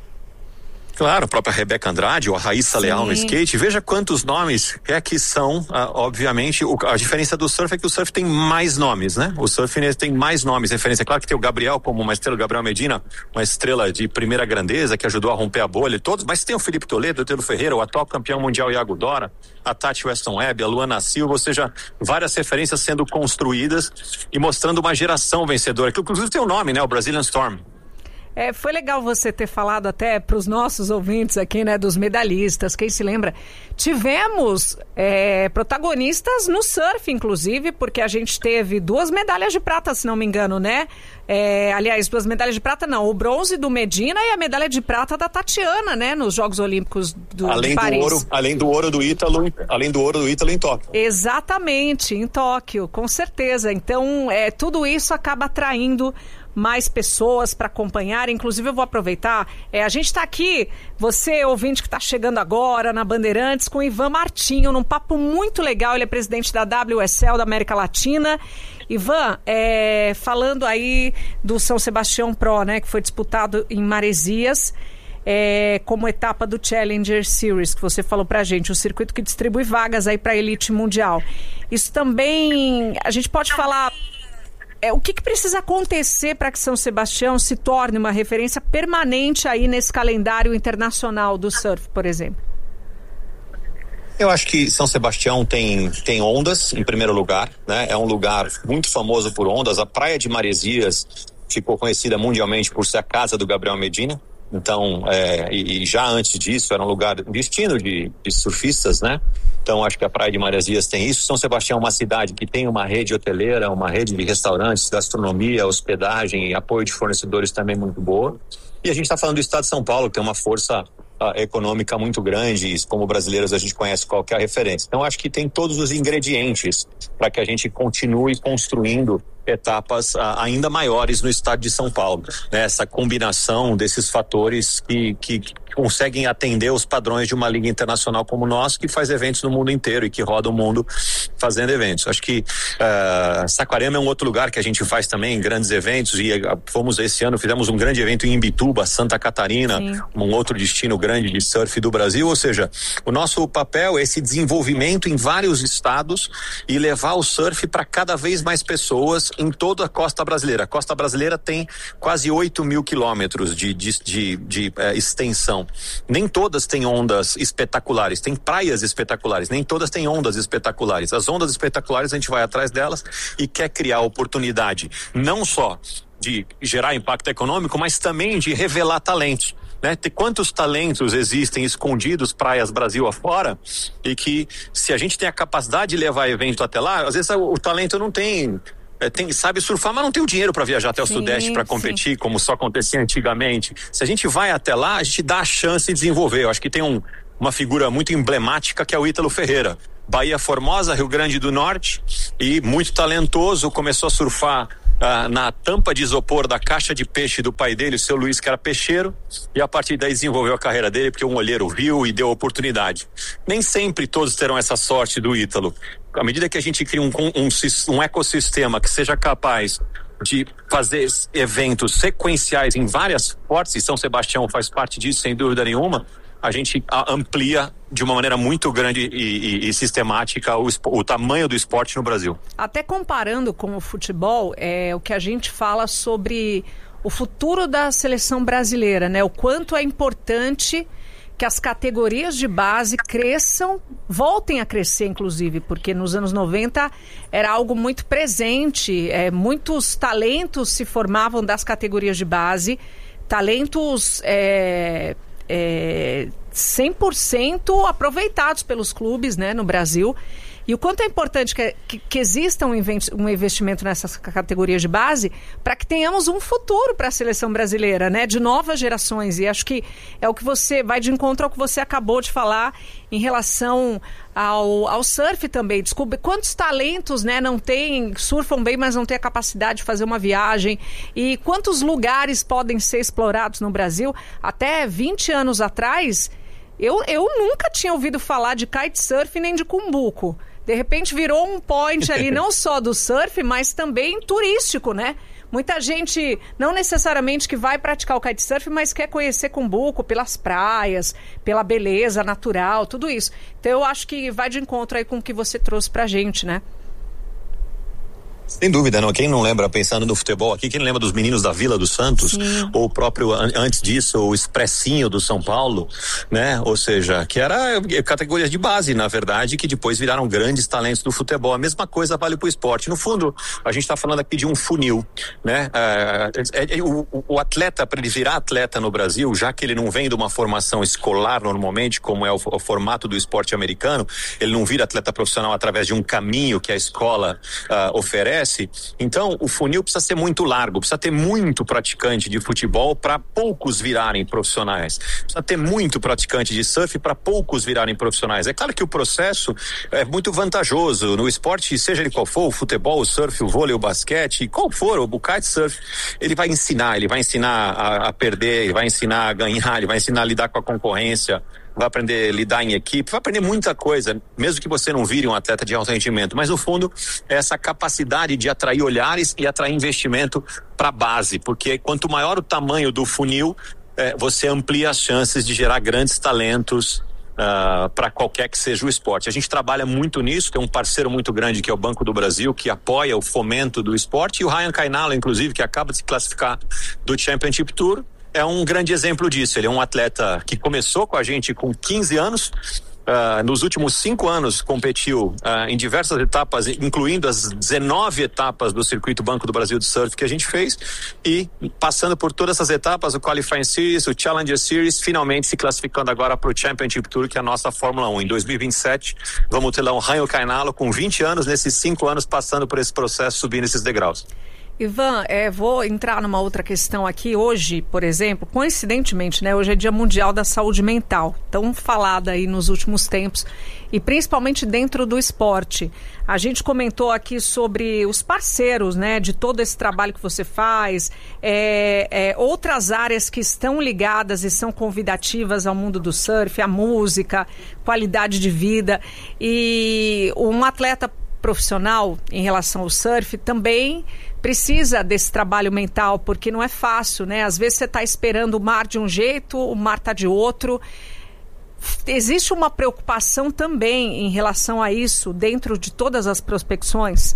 Claro, a própria Rebeca Andrade, ou a Raíssa Leal no skate, veja quantos nomes é que são, ah, obviamente, o, a diferença do surf é que o surf tem mais nomes, né? O surf tem mais nomes, referência, é claro que tem o Gabriel como uma estrela, o Gabriel Medina, uma estrela de primeira grandeza, que ajudou a romper a bolha e todos, mas tem o Felipe Toledo, o Telo Ferreira, o atual campeão mundial Iago Dora, a Tati Weston Webb, a Luana Silva, ou seja, várias referências sendo construídas e mostrando uma geração vencedora, que inclusive tem o nome, né? O Brazilian Storm. É, foi legal você ter falado até para os nossos ouvintes aqui, né, dos medalhistas, quem se lembra, tivemos é, protagonistas no surf, inclusive, porque a gente teve duas medalhas de prata, se não me engano, né? É, aliás, duas medalhas de prata não, o bronze do Medina e a medalha de prata da Tatiana, né, nos Jogos Olímpicos do além de Paris. Do ouro, além do ouro do Ítalo, além do ouro do Ítalo em Tóquio. Exatamente, em Tóquio, com certeza. Então, é, tudo isso acaba atraindo mais pessoas para acompanhar. Inclusive, eu vou aproveitar, é, a gente está aqui, você ouvinte que está chegando agora na Bandeirantes, com o Ivan Martinho, num papo muito legal. Ele é presidente da W S L da América Latina. Ivan, é, falando aí do São Sebastião Pro, né, que foi disputado em Maresias, é, como etapa do Challenger Series, que você falou pra gente, o circuito que distribui vagas aí para a elite mundial. Isso também, a gente pode falar... É, o que, que precisa acontecer para que São Sebastião se torne uma referência permanente aí nesse calendário internacional do surf, por exemplo? Eu acho que São Sebastião tem, tem ondas, em primeiro lugar, né? É um lugar muito famoso por ondas. A Praia de Maresias ficou conhecida mundialmente por ser a casa do Gabriel Medina. Então, é, e, e já antes disso era um lugar destino de, de surfistas, né? Então, acho que a Praia de Maresias tem isso. São Sebastião é uma cidade que tem uma rede hoteleira, uma rede de restaurantes, gastronomia, hospedagem e apoio de fornecedores também muito boa. E a gente está falando do estado de São Paulo, que tem uma força uh, econômica muito grande, e como brasileiros a gente conhece qualquer referência. Então, acho que tem todos os ingredientes para que a gente continue construindo etapas uh, ainda maiores no estado de São Paulo, né? Essa combinação desses fatores que, que, que conseguem atender os padrões de uma liga internacional como nós, que faz eventos no mundo inteiro e que roda o mundo fazendo eventos. Acho que uh, Saquarema é um outro lugar que a gente faz também grandes eventos, e uh, fomos esse ano, fizemos um grande evento em Imbituba, Santa Catarina, Sim. um outro destino grande de surf do Brasil. Ou seja, o nosso papel é esse desenvolvimento em vários estados e levar o surf para cada vez mais pessoas em toda a costa brasileira. A costa brasileira tem quase oito mil quilômetros de, de, de, de uh, extensão. Nem todas têm ondas espetaculares, tem praias espetaculares, nem todas têm ondas espetaculares. As ondas espetaculares, a gente vai atrás delas e quer criar oportunidade, não só de gerar impacto econômico, mas também de revelar talentos. né? Tem quantos talentos existem escondidos praias Brasil afora e que se a gente tem a capacidade de levar evento até lá, às vezes o, o talento não tem... É, tem, sabe surfar, mas não tem o dinheiro para viajar até o sim, Sudeste para competir, sim. como só acontecia antigamente. Se a gente vai até lá, a gente dá a chance de desenvolver. Eu acho que tem um, uma figura muito emblemática que é o Ítalo Ferreira. Bahia Formosa, Rio Grande do Norte, e muito talentoso, começou a surfar ah, na tampa de isopor da caixa de peixe do pai dele, o seu Luiz, que era peixeiro, e a partir daí desenvolveu a carreira dele, porque um olheiro viu e deu oportunidade. Nem sempre todos terão essa sorte do Ítalo. À medida que a gente cria um, um, um ecossistema que seja capaz de fazer eventos sequenciais em várias portas, e São Sebastião faz parte disso, sem dúvida nenhuma, a gente amplia de uma maneira muito grande e, e, e sistemática o, o tamanho do esporte no Brasil. Até comparando com o futebol, é o que a gente fala sobre o futuro da seleção brasileira, né? O quanto é importante que as categorias de base cresçam, voltem a crescer, inclusive, porque nos anos noventa era algo muito presente, é, muitos talentos se formavam das categorias de base, talentos é, é, cem por cento aproveitados pelos clubes, né, no Brasil. E o quanto é importante que, que, que exista um, um investimento nessas categorias de base para que tenhamos um futuro para a seleção brasileira, né? De novas gerações. E acho que é o que você vai de encontro ao que você acabou de falar em relação ao, ao surf também. Desculpe, quantos talentos, né, não tem, surfam bem, mas não tem a capacidade de fazer uma viagem. E quantos lugares podem ser explorados no Brasil? Até vinte anos atrás, eu, eu nunca tinha ouvido falar de kitesurf nem de cumbuco. De repente virou um point ali, não só do surf, mas também turístico, né? Muita gente, não necessariamente que vai praticar o kitesurf, mas quer conhecer Cumbuco pelas praias, pela beleza natural, tudo isso. Então eu acho que vai de encontro aí com o que você trouxe pra gente, né? Sem dúvida, não. Quem não lembra, pensando no futebol aqui, quem lembra dos meninos da Vila do Santos, sim, ou o próprio, antes disso, o Expressinho do São Paulo, né? Ou seja, que era categorias de base, na verdade, que depois viraram grandes talentos do futebol. A mesma coisa vale pro esporte. No fundo, a gente tá falando aqui de um funil, né? É, é, é, o, o atleta, para ele virar atleta no Brasil, já que ele não vem de uma formação escolar normalmente, como é o, o formato do esporte americano, ele não vira atleta profissional através de um caminho que a escola uh, oferece. Então o funil precisa ser muito largo, precisa ter muito praticante de futebol para poucos virarem profissionais, precisa ter muito praticante de surf para poucos virarem profissionais. É claro que o processo é muito vantajoso no esporte, seja ele qual for, o futebol, o surf, o vôlei, o basquete, qual for, o kitesurf, ele vai ensinar, ele vai ensinar a, a perder, ele vai ensinar a ganhar, ele vai ensinar a lidar com a concorrência, vai aprender a lidar em equipe, vai aprender muita coisa, mesmo que você não vire um atleta de alto rendimento, mas no fundo é essa capacidade de atrair olhares e atrair investimento para a base, porque quanto maior o tamanho do funil, é, você amplia as chances de gerar grandes talentos uh, para qualquer que seja o esporte. A gente trabalha muito nisso, tem um parceiro muito grande que é o Banco do Brasil, que apoia o fomento do esporte, e o Ryan Kainala, inclusive, que acaba de se classificar do Championship Tour, é um grande exemplo disso. Ele é um atleta que começou com a gente com quinze anos, uh, nos últimos cinco anos competiu uh, em diversas etapas, incluindo as dezenove etapas do circuito Banco do Brasil de Surf que a gente fez, e passando por todas essas etapas, o Qualifying Series, o Challenger Series, finalmente se classificando agora para o Championship Tour, que é a nossa Fórmula um. Em dois mil e vinte e sete, vamos ter lá um Ryan Kainala com vinte anos, nesses cinco anos passando por esse processo, subindo esses degraus. Ivan, é, vou entrar numa outra questão aqui. Hoje, por exemplo, coincidentemente, né, hoje é Dia Mundial da Saúde Mental, tão falada aí nos últimos tempos, e principalmente dentro do esporte. A gente comentou aqui sobre os parceiros, né, de todo esse trabalho que você faz, é, é, outras áreas que estão ligadas e são convidativas ao mundo do surf, a música, qualidade de vida, e um atleta profissional em relação ao surf também precisa desse trabalho mental, porque não é fácil, né? Às vezes você está esperando o mar de um jeito, o mar está de outro. Existe uma preocupação também em relação a isso dentro de todas as prospecções?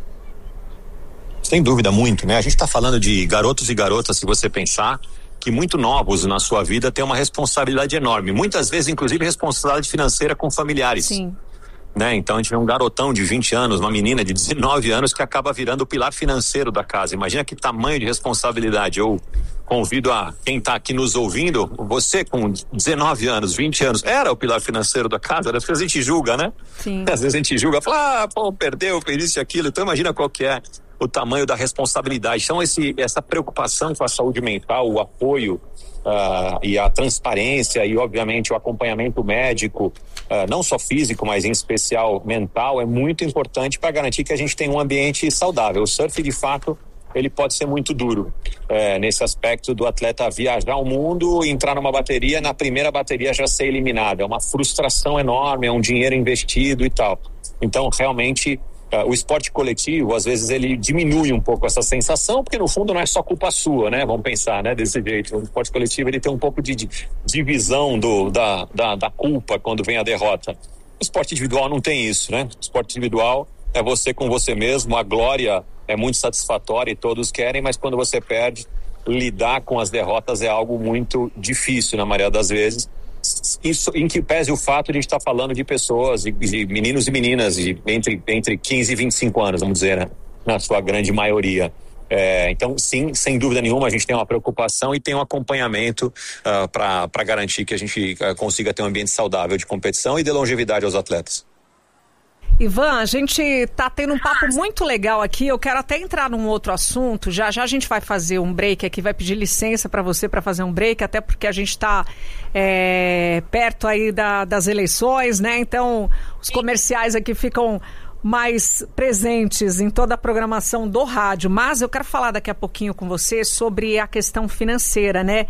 Sem dúvida, muito, né? A gente está falando de garotos e garotas, se você pensar, que muito novos na sua vida têm uma responsabilidade enorme. Muitas vezes, inclusive, responsabilidade financeira com familiares. Sim. Né? Então a gente vê um garotão de vinte anos, uma menina de dezenove anos que acaba virando o pilar financeiro da casa. Imagina que tamanho de responsabilidade. Ou convido a quem está aqui nos ouvindo, você com dezenove anos, vinte anos, era o pilar financeiro da casa, às vezes a gente julga, né? Sim. Às vezes a gente julga, fala, ah, pô, perdeu, fez isso e aquilo, então imagina qual que é o tamanho da responsabilidade. Então esse, essa preocupação com a saúde mental, o apoio uh, e a transparência e obviamente o acompanhamento médico, uh, não só físico, mas em especial mental, é muito importante para garantir que a gente tenha um ambiente saudável. O surf, de fato, ele pode ser muito duro é, nesse aspecto do atleta viajar ao mundo, entrar numa bateria, na primeira bateria já ser eliminado. É uma frustração enorme, é um dinheiro investido e tal. Então, realmente, uh, o esporte coletivo, às vezes, ele diminui um pouco essa sensação, porque no fundo não é só culpa sua, né? Vamos pensar, né? Desse jeito. O esporte coletivo, ele tem um pouco de, de divisão do, da, da, da culpa quando vem a derrota. O esporte individual não tem isso, né? O esporte individual é você com você mesmo, a glória é muito satisfatória e todos querem, mas quando você perde, lidar com as derrotas é algo muito difícil na maioria das vezes. Isso em que pese o fato de a gente estar falando de pessoas, de, de meninos e meninas de entre, entre quinze e vinte e cinco anos, vamos dizer, né? Na sua grande maioria. É, então, sim, sem dúvida nenhuma, a gente tem uma preocupação e tem um acompanhamento uh, para garantir que a gente uh, consiga ter um ambiente saudável de competição e de longevidade aos atletas. Ivan, a gente tá tendo um papo muito legal aqui, eu quero até entrar num outro assunto, já já a gente vai fazer um break aqui, vai pedir licença para você para fazer um break, até porque a gente tá é, perto aí da, das eleições, né, então os comerciais aqui ficam mais presentes em toda a programação do rádio, mas eu quero falar daqui a pouquinho com você sobre a questão financeira, né?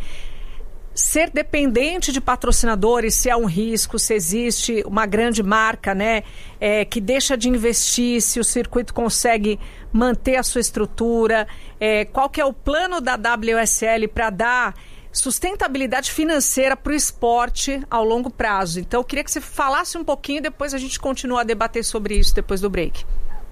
Ser dependente de patrocinadores, se é um risco, se existe uma grande marca, né, é, que deixa de investir, se o circuito consegue manter a sua estrutura, é, qual que é o plano da W S L para dar sustentabilidade financeira para o esporte ao longo prazo. Então, eu queria que você falasse um pouquinho e depois a gente continua a debater sobre isso depois do break.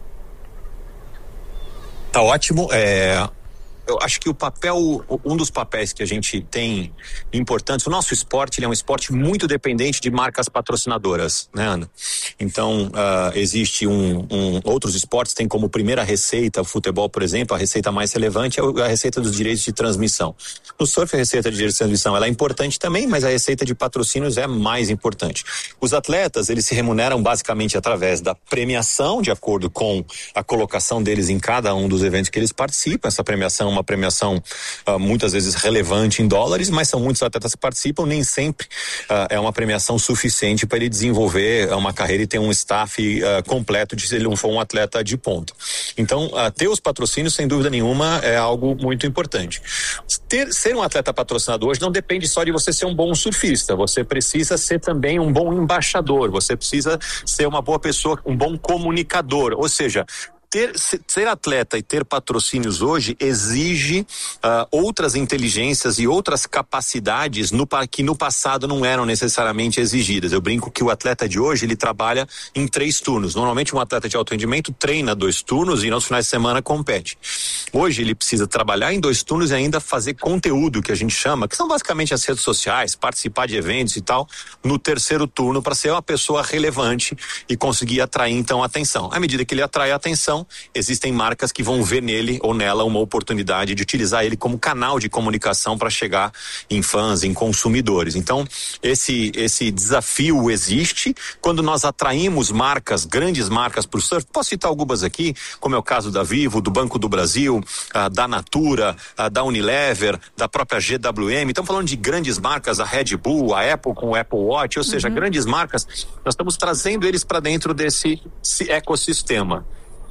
Tá ótimo. É... Eu acho que o papel, um dos papéis que a gente tem importantes, o nosso esporte, ele é um esporte muito dependente de marcas patrocinadoras, né, Ana? Então, uh, existe um, um, outros esportes têm como primeira receita, o futebol, por exemplo, a receita mais relevante é a receita dos direitos de transmissão. No surf, a receita de direitos de transmissão, ela é importante também, mas a receita de patrocínios é mais importante. Os atletas, eles se remuneram basicamente através da premiação, de acordo com a colocação deles em cada um dos eventos que eles participam. Essa premiação é uma premiação uh, muitas vezes relevante em dólares, mas são muitos atletas que participam, nem sempre uh, é uma premiação suficiente para ele desenvolver uma carreira e ter um staff uh, completo de se ele não for um atleta de ponta. Então, uh, ter os patrocínios, sem dúvida nenhuma, é algo muito importante. Ter, ser um atleta patrocinador hoje não depende só de você ser um bom surfista, você precisa ser também um bom embaixador, você precisa ser uma boa pessoa, um bom comunicador, ou seja, Ter, ser atleta e ter patrocínios hoje exige uh, outras inteligências e outras capacidades no, que no passado não eram necessariamente exigidas. Eu brinco que o atleta de hoje, ele trabalha em três turnos. Normalmente um atleta de alto rendimento treina dois turnos e nos finais de semana compete. Hoje ele precisa trabalhar em dois turnos e ainda fazer conteúdo, que a gente chama, que são basicamente as redes sociais, participar de eventos e tal, no terceiro turno para ser uma pessoa relevante e conseguir atrair então a atenção. À medida que ele atrai a atenção, existem marcas que vão ver nele ou nela uma oportunidade de utilizar ele como canal de comunicação para chegar em fãs, em consumidores. Então, esse, esse desafio existe quando nós atraímos marcas, grandes marcas para o surf. Posso citar algumas aqui, como é o caso da Vivo, do Banco do Brasil, ah, da Natura, ah, da Unilever, da própria G W M. Estamos falando de grandes marcas, a Red Bull, a Apple com o Apple Watch, ou seja, uhum. grandes marcas. Nós estamos trazendo eles para dentro desse ecossistema.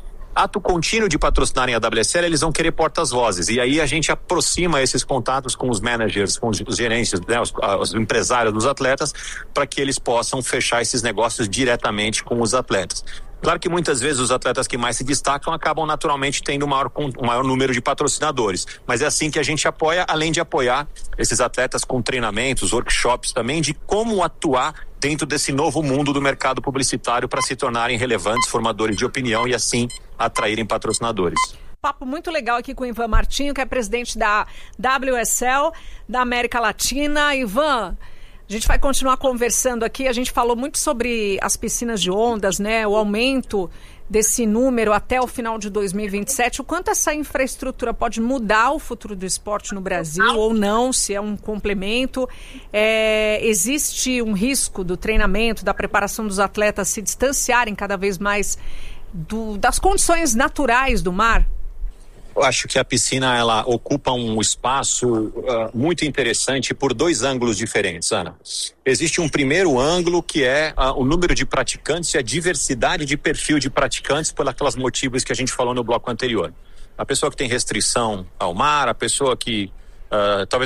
Ato contínuo de patrocinarem a W S L, eles vão querer portas-vozes. E aí a gente aproxima esses contatos com os managers, com os gerentes, né, os, os empresários dos atletas, para que eles possam fechar esses negócios diretamente com os atletas. Claro que muitas vezes os atletas que mais se destacam acabam naturalmente tendo um maior, um maior número de patrocinadores. Mas é assim que a gente apoia, além de apoiar esses atletas com treinamentos, workshops também, de como atuar dentro desse novo mundo do mercado publicitário para se tornarem relevantes formadores de opinião e assim atraírem patrocinadores. Papo muito legal aqui com o Ivan Martinho, que é presidente da W S L da América Latina. Ivan, A gente vai continuar conversando aqui, a gente falou muito sobre as piscinas de ondas, né? O aumento desse número até o final de dois mil e vinte e sete, o quanto essa infraestrutura pode mudar o futuro do esporte no Brasil ou não, se é um complemento. É, existe um risco do treinamento, da preparação dos atletas se distanciarem cada vez mais do, das condições naturais do mar? Eu acho que a piscina ela ocupa um espaço uh, muito interessante por dois ângulos diferentes, Ana. Existe um primeiro ângulo que é uh, o número de praticantes e a diversidade de perfil de praticantes por aquelas motivos que a gente falou no bloco anterior. A pessoa que tem restrição ao mar, a pessoa que uh, talvez